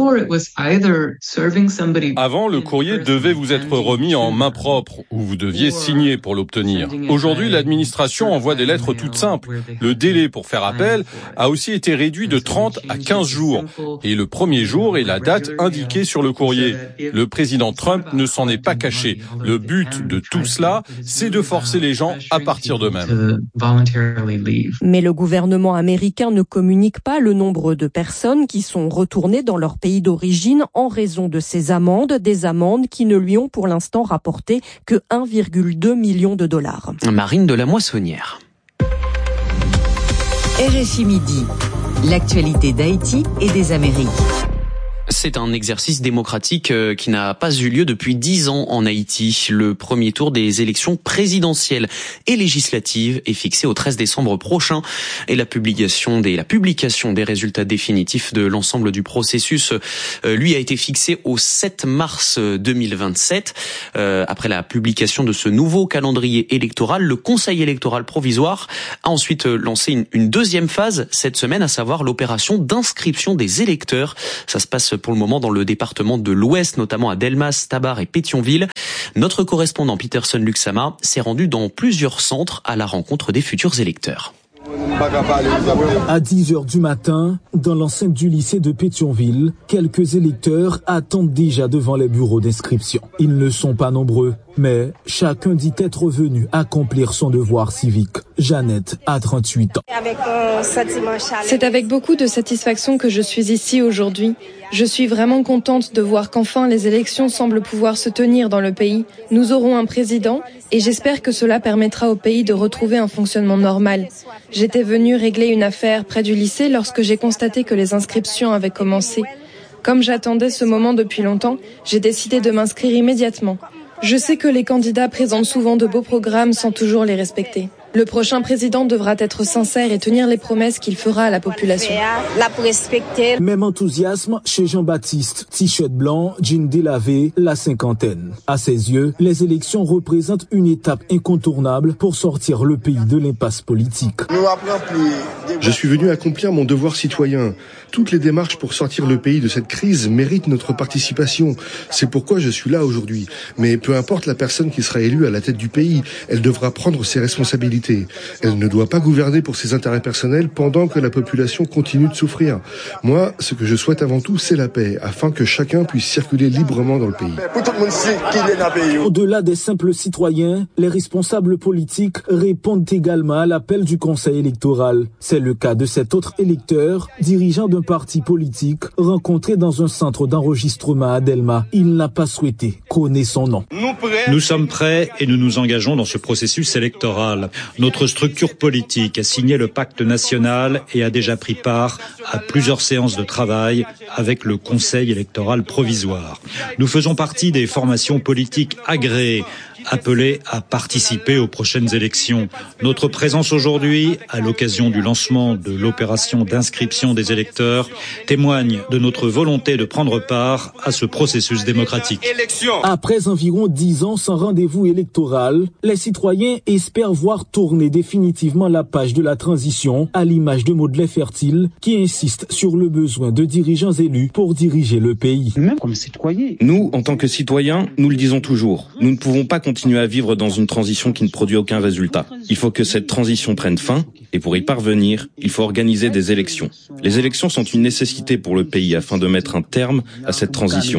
Avant, le courrier devait vous être remis en main propre ou vous deviez signer pour l'obtenir. Aujourd'hui, l'administration envoie des lettres toutes simples. Le délai pour faire appel a aussi été réduit de trente à quinze jours. Et le premier jour est la date indiquée sur le courrier. Le président Trump ne s'en est pas caché. Le but de tout cela, c'est de forcer les gens à partir d'eux-mêmes. Mais le gouvernement américain ne communique pas le nombre de personnes qui sont retournées dans leur pays d'origine en raison de ces amendes, des amendes qui ne lui ont pour l'instant rapporté que un virgule deux million de dollars. Marine de la Moissonnière. R F I Midi, l'actualité d'Haïti et des Amériques. C'est un exercice démocratique qui n'a pas eu lieu depuis dix ans en Haïti. Le premier tour des élections présidentielles et législatives est fixé au treize décembre prochain et la publication des, la publication des résultats définitifs de l'ensemble du processus, euh, lui, a été fixée au sept mars deux mille vingt-sept. Euh, après la publication de ce nouveau calendrier électoral, le Conseil électoral provisoire a ensuite lancé une, une deuxième phase cette semaine, à savoir l'opération d'inscription des électeurs. Ça se passe pour le moment dans le département de l'Ouest, notamment à Delmas, Tabar et Pétionville. Notre correspondant Peterson Luxama s'est rendu dans plusieurs centres à la rencontre des futurs électeurs. À dix heures du matin, dans l'enceinte du lycée de Pétionville, quelques électeurs attendent déjà devant les bureaux d'inscription. Ils ne sont pas nombreux, mais chacun dit être venu accomplir son devoir civique. Jeannette a trente-huit ans. C'est avec beaucoup de satisfaction que je suis ici aujourd'hui. Je suis vraiment contente de voir qu'enfin les élections semblent pouvoir se tenir dans le pays. Nous aurons un président et j'espère que cela permettra au pays de retrouver un fonctionnement normal. J'étais venue régler une affaire près du lycée lorsque j'ai constaté que les inscriptions avaient commencé. Comme j'attendais ce moment depuis longtemps, j'ai décidé de m'inscrire immédiatement. Je sais que les candidats présentent souvent de beaux programmes sans toujours les respecter. Le prochain président devra être sincère et tenir les promesses qu'il fera à la population. Même enthousiasme chez Jean-Baptiste, t-shirt blanc, jean délavé, la cinquantaine. À ses yeux, les élections représentent une étape incontournable pour sortir le pays de l'impasse politique. Je suis venu accomplir mon devoir citoyen. Toutes les démarches pour sortir le pays de cette crise méritent notre participation. C'est pourquoi je suis là aujourd'hui. Mais peu importe la personne qui sera élue à la tête du pays, elle devra prendre ses responsabilités. Elle ne doit pas gouverner pour ses intérêts personnels pendant que la population continue de souffrir. Moi, ce que je souhaite avant tout, c'est la paix, afin que chacun puisse circuler librement dans le pays. Au-delà des simples citoyens, les responsables politiques répondent également à l'appel du Conseil électoral. C'est le cas de cet autre électeur, dirigeant d'un parti politique, rencontré dans un centre d'enregistrement à Delma. Il n'a pas souhaité connaître son nom. Nous sommes prêts et nous nous engageons dans ce processus électoral. Notre structure politique a signé le pacte national et a déjà pris part à plusieurs séances de travail avec le Conseil électoral provisoire. Nous faisons partie des formations politiques agréées, appelées à participer aux prochaines élections. Notre présence aujourd'hui, à l'occasion du lancement de l'opération d'inscription des électeurs, témoigne de notre volonté de prendre part à ce processus démocratique. Après environ dix ans sans rendez-vous électoral, les citoyens espèrent voir tourner définitivement la page de la transition, à l'image de Maudley Fertile, qui insiste sur le besoin de dirigeants élus pour diriger le pays. Même comme citoyens. Nous, en tant que citoyens, nous le disons toujours, nous ne pouvons pas continuer à vivre dans une transition qui ne produit aucun résultat. Il faut que cette transition prenne fin, et pour y parvenir, il faut organiser des élections. Les élections sont une nécessité pour le pays afin de mettre un terme à cette transition.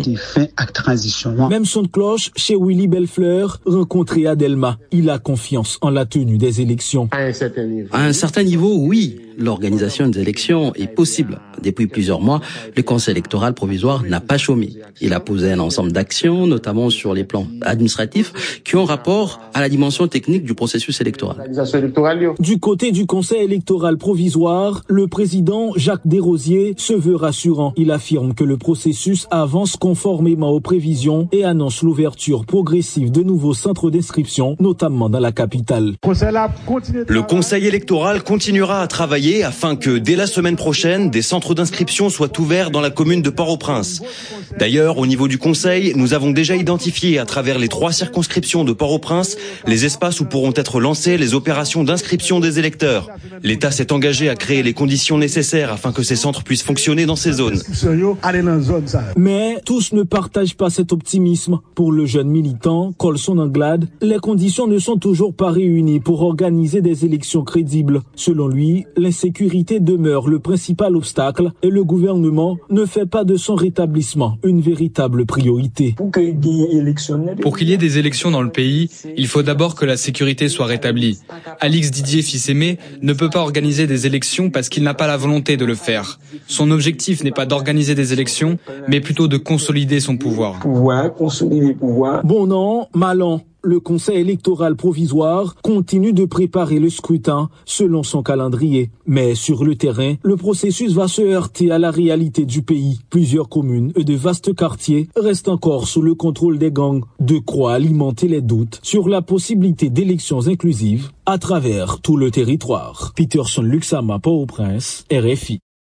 Même son de cloche chez Willy Bellefleur, rencontré à Delma. Il a confiance en la tenue des élections. À un certain niveau, oui, l'organisation des élections est possible. Depuis plusieurs mois, le Conseil électoral provisoire n'a pas chômé. Il a posé un ensemble d'actions, notamment sur les plans administratifs, qui ont rapport à la dimension technique du processus électoral. Du côté du Conseil électoral provisoire, le président Jacques Desrosiers se veut rassurant. Il affirme que le processus avance conformément aux prévisions et annonce l'ouverture progressive de nouveaux centres d'inscription, notamment dans la capitale. Le Conseil électoral continuera à travailler afin que, dès la semaine prochaine, des centres d'inscription soient ouverts dans la commune de Port-au-Prince. D'ailleurs, au niveau du Conseil, nous avons déjà identifié à travers les trois circonscriptions de Port-au-Prince les espaces où pourront être lancées les opérations d'inscription des électeurs. L'État s'est engagé à créer les conditions nécessaires afin que ces centres puissent fonctionner dans ces zones. Mais tous ne partagent pas cet optimisme. Pour le jeune militant Colson Anglade, les conditions ne sont toujours pas réunies pour organiser des élections crédibles. Selon lui, l'insécurité demeure le principal obstacle et le gouvernement ne fait pas de son rétablissement une véritable priorité. Pour qu'il y ait des élections dans le pays, il faut d'abord que la sécurité soit rétablie. Alix Didier, fils aimé, ne peut pas organiser des élections parce qu'il n'a pas la volonté de le faire. Son objectif n'est pas d'organiser des élections, mais plutôt de consolider son pouvoir. Bon an, mal an. Le Conseil électoral provisoire continue de préparer le scrutin selon son calendrier. Mais sur le terrain, le processus va se heurter à la réalité du pays. Plusieurs communes et de vastes quartiers restent encore sous le contrôle des gangs, de quoi alimenter les doutes sur la possibilité d'élections inclusives à travers tout le territoire. Peterson Luxama, Port-au-Prince, R F I.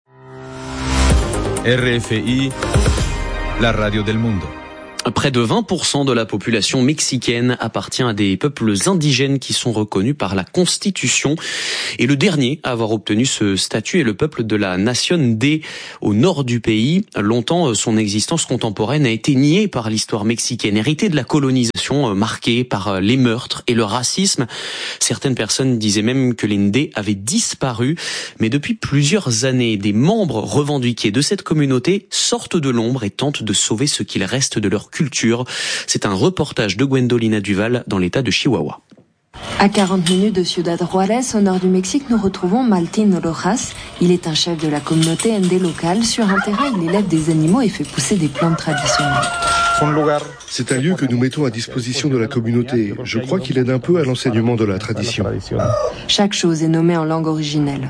R F I, la radio del mundo. Près de vingt pour cent de la population mexicaine appartient à des peuples indigènes qui sont reconnus par la Constitution. Et le dernier à avoir obtenu ce statut est le peuple de la Nación D au nord du pays. Longtemps, son existence contemporaine a été niée par l'histoire mexicaine, héritée de la colonisation marquée par les meurtres et le racisme. Certaines personnes disaient même que les Ndé avaient disparu. Mais depuis plusieurs années, des membres revendiqués de cette communauté sortent de l'ombre et tentent de sauver ce qu'il reste de leur culture. C'est un reportage de Gwendolina Duval dans l'état de Chihuahua. À quarante minutes de Ciudad Juárez, au nord du Mexique, nous retrouvons Martín Rojas. Il est un chef de la communauté Ndé locale. Sur un terrain, il élève des animaux et fait pousser des plantes traditionnelles. C'est un lieu que nous mettons à disposition de la communauté. Je crois qu'il aide un peu à l'enseignement de la tradition. Chaque chose est nommée en langue originelle.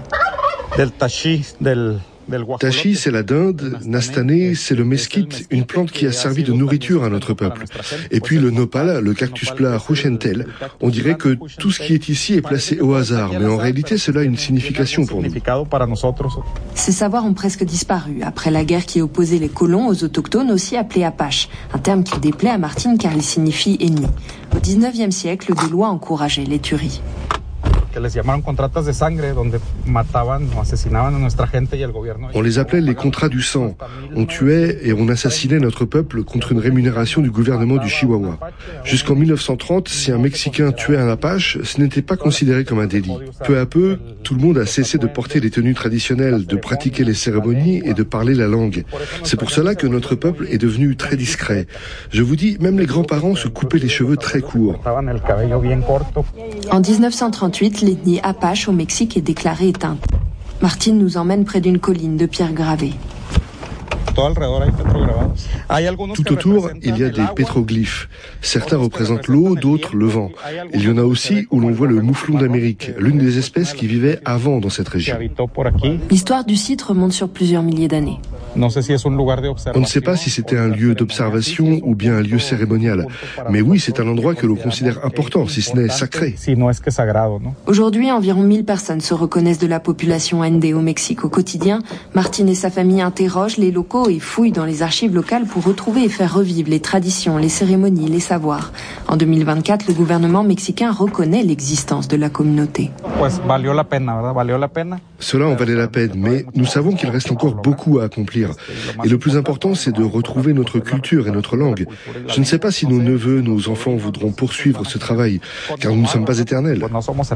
Tachi, c'est la dinde, Nastané, c'est le mesquite, une plante qui a servi de nourriture à notre peuple. Et puis le nopal, le cactus plat Ruchentel, on dirait que tout ce qui est ici est placé au hasard, mais en réalité cela a une signification pour nous. Ces savoirs ont presque disparu après la guerre qui opposait les colons aux autochtones, aussi appelés Apaches, un terme qui déplaît à Martín car il signifie ennemi. Au dix-neuvième siècle, des lois encourageaient les tueries. On les appelait les contrats du sang. On tuait et on assassinait notre peuple contre une rémunération du gouvernement du Chihuahua. Jusqu'en mille neuf cent trente, si un Mexicain tuait un Apache, ce n'était pas considéré comme un délit. Peu à peu, tout le monde a cessé de porter les tenues traditionnelles, de pratiquer les cérémonies et de parler la langue. C'est pour cela que notre peuple est devenu très discret. Je vous dis, même les grands-parents se coupaient les cheveux très courts. En dix-neuf cent trente-huit, l'ethnie Apache au Mexique est déclarée éteinte. Martín nous emmène près d'une colline de pierres gravées. Tout autour, il y a des pétroglyphes. Certains représentent l'eau, d'autres le vent. Il y en a aussi où l'on voit le mouflon d'Amérique, l'une des espèces qui vivait avant dans cette région. L'histoire du site remonte sur plusieurs milliers d'années. On ne sait pas si c'était un lieu d'observation ou bien un lieu cérémonial. Mais oui, c'est un endroit que l'on considère important, si ce n'est sacré. Aujourd'hui, environ mille personnes se reconnaissent de la population Ndé au Mexique au quotidien. Martín et sa famille interrogent les locaux et fouillent dans les archives locales pour retrouver et faire revivre les traditions, les cérémonies, les savoirs. En deux mille vingt-quatre, le gouvernement mexicain reconnaît l'existence de la communauté. Cela en valait la peine, mais nous savons qu'il reste encore beaucoup à accomplir. Et le plus important, c'est de retrouver notre culture et notre langue. Je ne sais pas si nos neveux, nos enfants voudront poursuivre ce travail, car nous ne sommes pas éternels.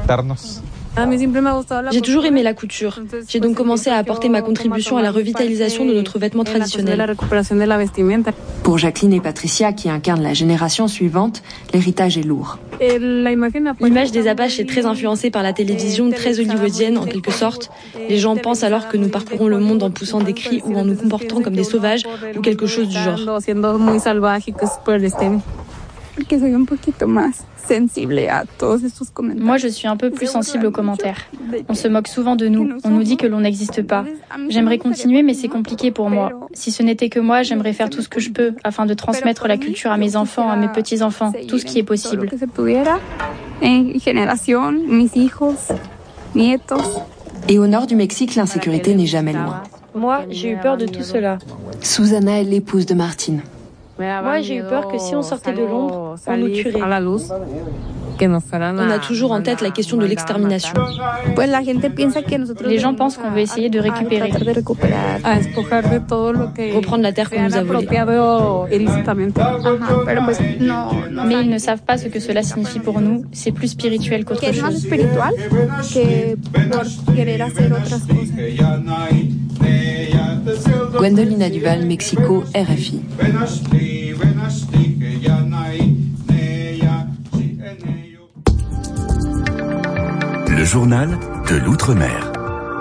J'ai toujours aimé la couture. J'ai donc commencé à apporter ma contribution à la revitalisation de notre vêtement traditionnel. Pour Jacqueline et Patricia, qui incarnent la génération suivante, l'héritage est lourd. L'image des Apaches est très influencée par la télévision, très hollywoodienne en quelque sorte. Les gens pensent alors que nous parcourons le monde en poussant des cris ou en nous comportant comme des sauvages ou quelque chose du genre. Moi, je suis un peu plus sensible aux commentaires. On se moque souvent de nous. On nous dit que l'on n'existe pas. J'aimerais continuer, mais c'est compliqué pour moi. Si ce n'était que moi, j'aimerais faire tout ce que je peux afin de transmettre la culture à mes enfants, à mes petits-enfants, tout ce qui est possible. Et au nord du Mexique, l'insécurité n'est jamais loin. Moi, j'ai eu peur de tout cela. Susana est l'épouse de Martín. Moi, j'ai eu peur que si on sortait de l'ombre, on nous tuerait. On a toujours en tête la question de l'extermination. Les gens pensent qu'on veut essayer de récupérer. Reprendre la terre qu'on nous a volée. Mais ils ne savent pas ce que cela signifie pour nous. C'est plus spirituel qu'autre chose. Gwendolina Duval, Mexico, R F I. Le journal de l'Outre-mer.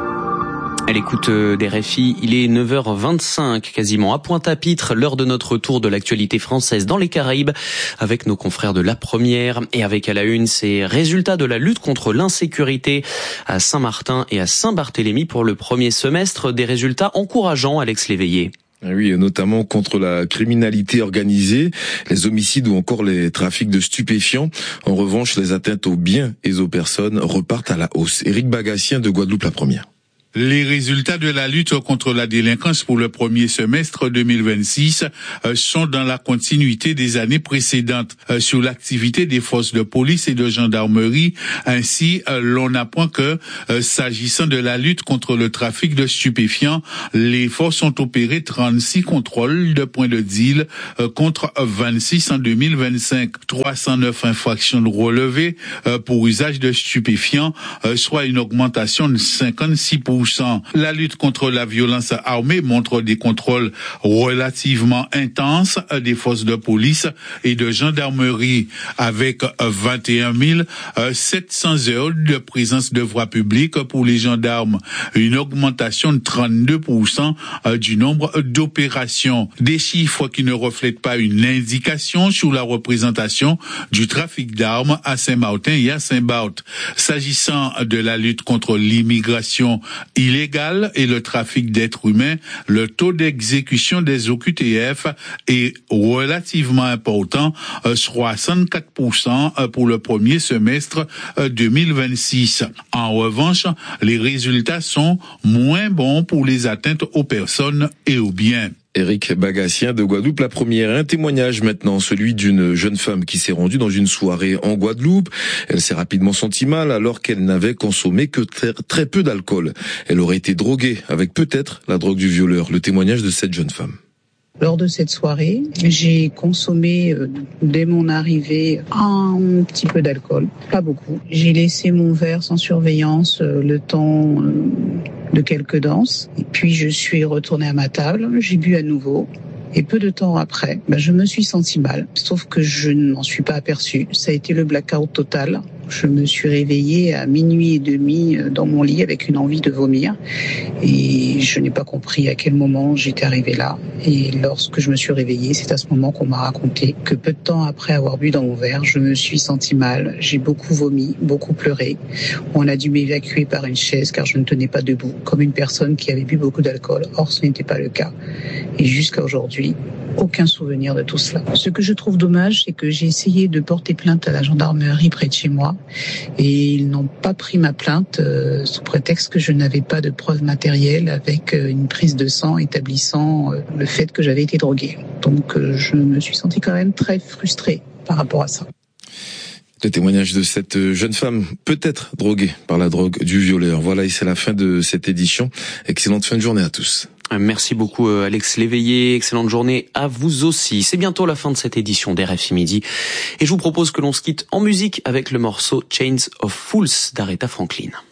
À l'écoute des R F I, il est neuf heures vingt-cinq quasiment à Pointe-à-Pitre, l'heure de notre tour de l'actualité française dans les Caraïbes avec nos confrères de La Première et avec à la une ces résultats de la lutte contre l'insécurité à Saint-Martin et à Saint-Barthélemy pour le premier semestre, des résultats encourageants, Alex Léveillé. Oui, notamment contre la criminalité organisée, les homicides ou encore les trafics de stupéfiants. En revanche, les atteintes aux biens et aux personnes repartent à la hausse. Éric Bagassien de Guadeloupe, La Première. Les résultats de la lutte contre la délinquance pour le premier semestre deux mille vingt-six sont dans la continuité des années précédentes. Sur l'activité des forces de police et de gendarmerie, ainsi, l'on apprend que, s'agissant de la lutte contre le trafic de stupéfiants, les forces ont opéré trente-six contrôles de points de deal contre vingt-six en deux mille vingt-cinq. trois cent neuf infractions relevées pour usage de stupéfiants, soit une augmentation de cinquante-six pour cent. La lutte contre la violence armée montre des contrôles relativement intenses des forces de police et de gendarmerie avec vingt et un mille sept cents heures de présence de voie publique pour les gendarmes, une augmentation de trente-deux pour cent du nombre d'opérations. Des chiffres qui ne reflètent pas une indication sur la représentation du trafic d'armes à Saint-Martin et à Saint-Barth. S'agissant de la lutte contre l'immigration illégale et le trafic d'êtres humains, le taux d'exécution des O Q T F est relativement important, soixante-quatre pour cent pour le premier semestre deux mille vingt-six. En revanche, les résultats sont moins bons pour les atteintes aux personnes et aux biens. Éric Bagassien de Guadeloupe, La Première. Un témoignage maintenant, celui d'une jeune femme qui s'est rendue dans une soirée en Guadeloupe. Elle s'est rapidement sentie mal alors qu'elle n'avait consommé que très, très peu d'alcool. Elle aurait été droguée avec peut-être la drogue du violeur. Le témoignage de cette jeune femme. Lors de cette soirée, j'ai consommé euh, dès mon arrivée un petit peu d'alcool, pas beaucoup. J'ai laissé mon verre sans surveillance euh, le temps euh, de quelques danses. Et puis je suis retournée à ma table, j'ai bu à nouveau. Et peu de temps après, bah, je me suis sentie mal, sauf que je ne m'en suis pas aperçue. Ça a été le blackout total. Je me suis réveillée à minuit et demi dans mon lit avec une envie de vomir. Et je n'ai pas compris à quel moment j'étais arrivée là. Et lorsque je me suis réveillée, c'est à ce moment qu'on m'a raconté que peu de temps après avoir bu dans mon verre, je me suis sentie mal. J'ai beaucoup vomi, beaucoup pleuré. On a dû m'évacuer par une chaise car je ne tenais pas debout, comme une personne qui avait bu beaucoup d'alcool. Or, ce n'était pas le cas. Et jusqu'à aujourd'hui, aucun souvenir de tout cela. Ce que je trouve dommage, c'est que j'ai essayé de porter plainte à la gendarmerie près de chez moi et ils n'ont pas pris ma plainte euh, sous prétexte que je n'avais pas de preuves matérielles avec euh, une prise de sang établissant euh, le fait que j'avais été droguée. Donc euh, je me suis sentie quand même très frustrée par rapport à ça. Le témoignage de cette jeune femme, peut-être droguée par la drogue du violeur. Voilà, et c'est la fin de cette édition. Excellente fin de journée à tous. Merci beaucoup Alex Léveillé, excellente journée à vous aussi. C'est bientôt la fin de cette édition d'R F I Midi et je vous propose que l'on se quitte en musique avec le morceau Chains of Fools d'Aretha Franklin.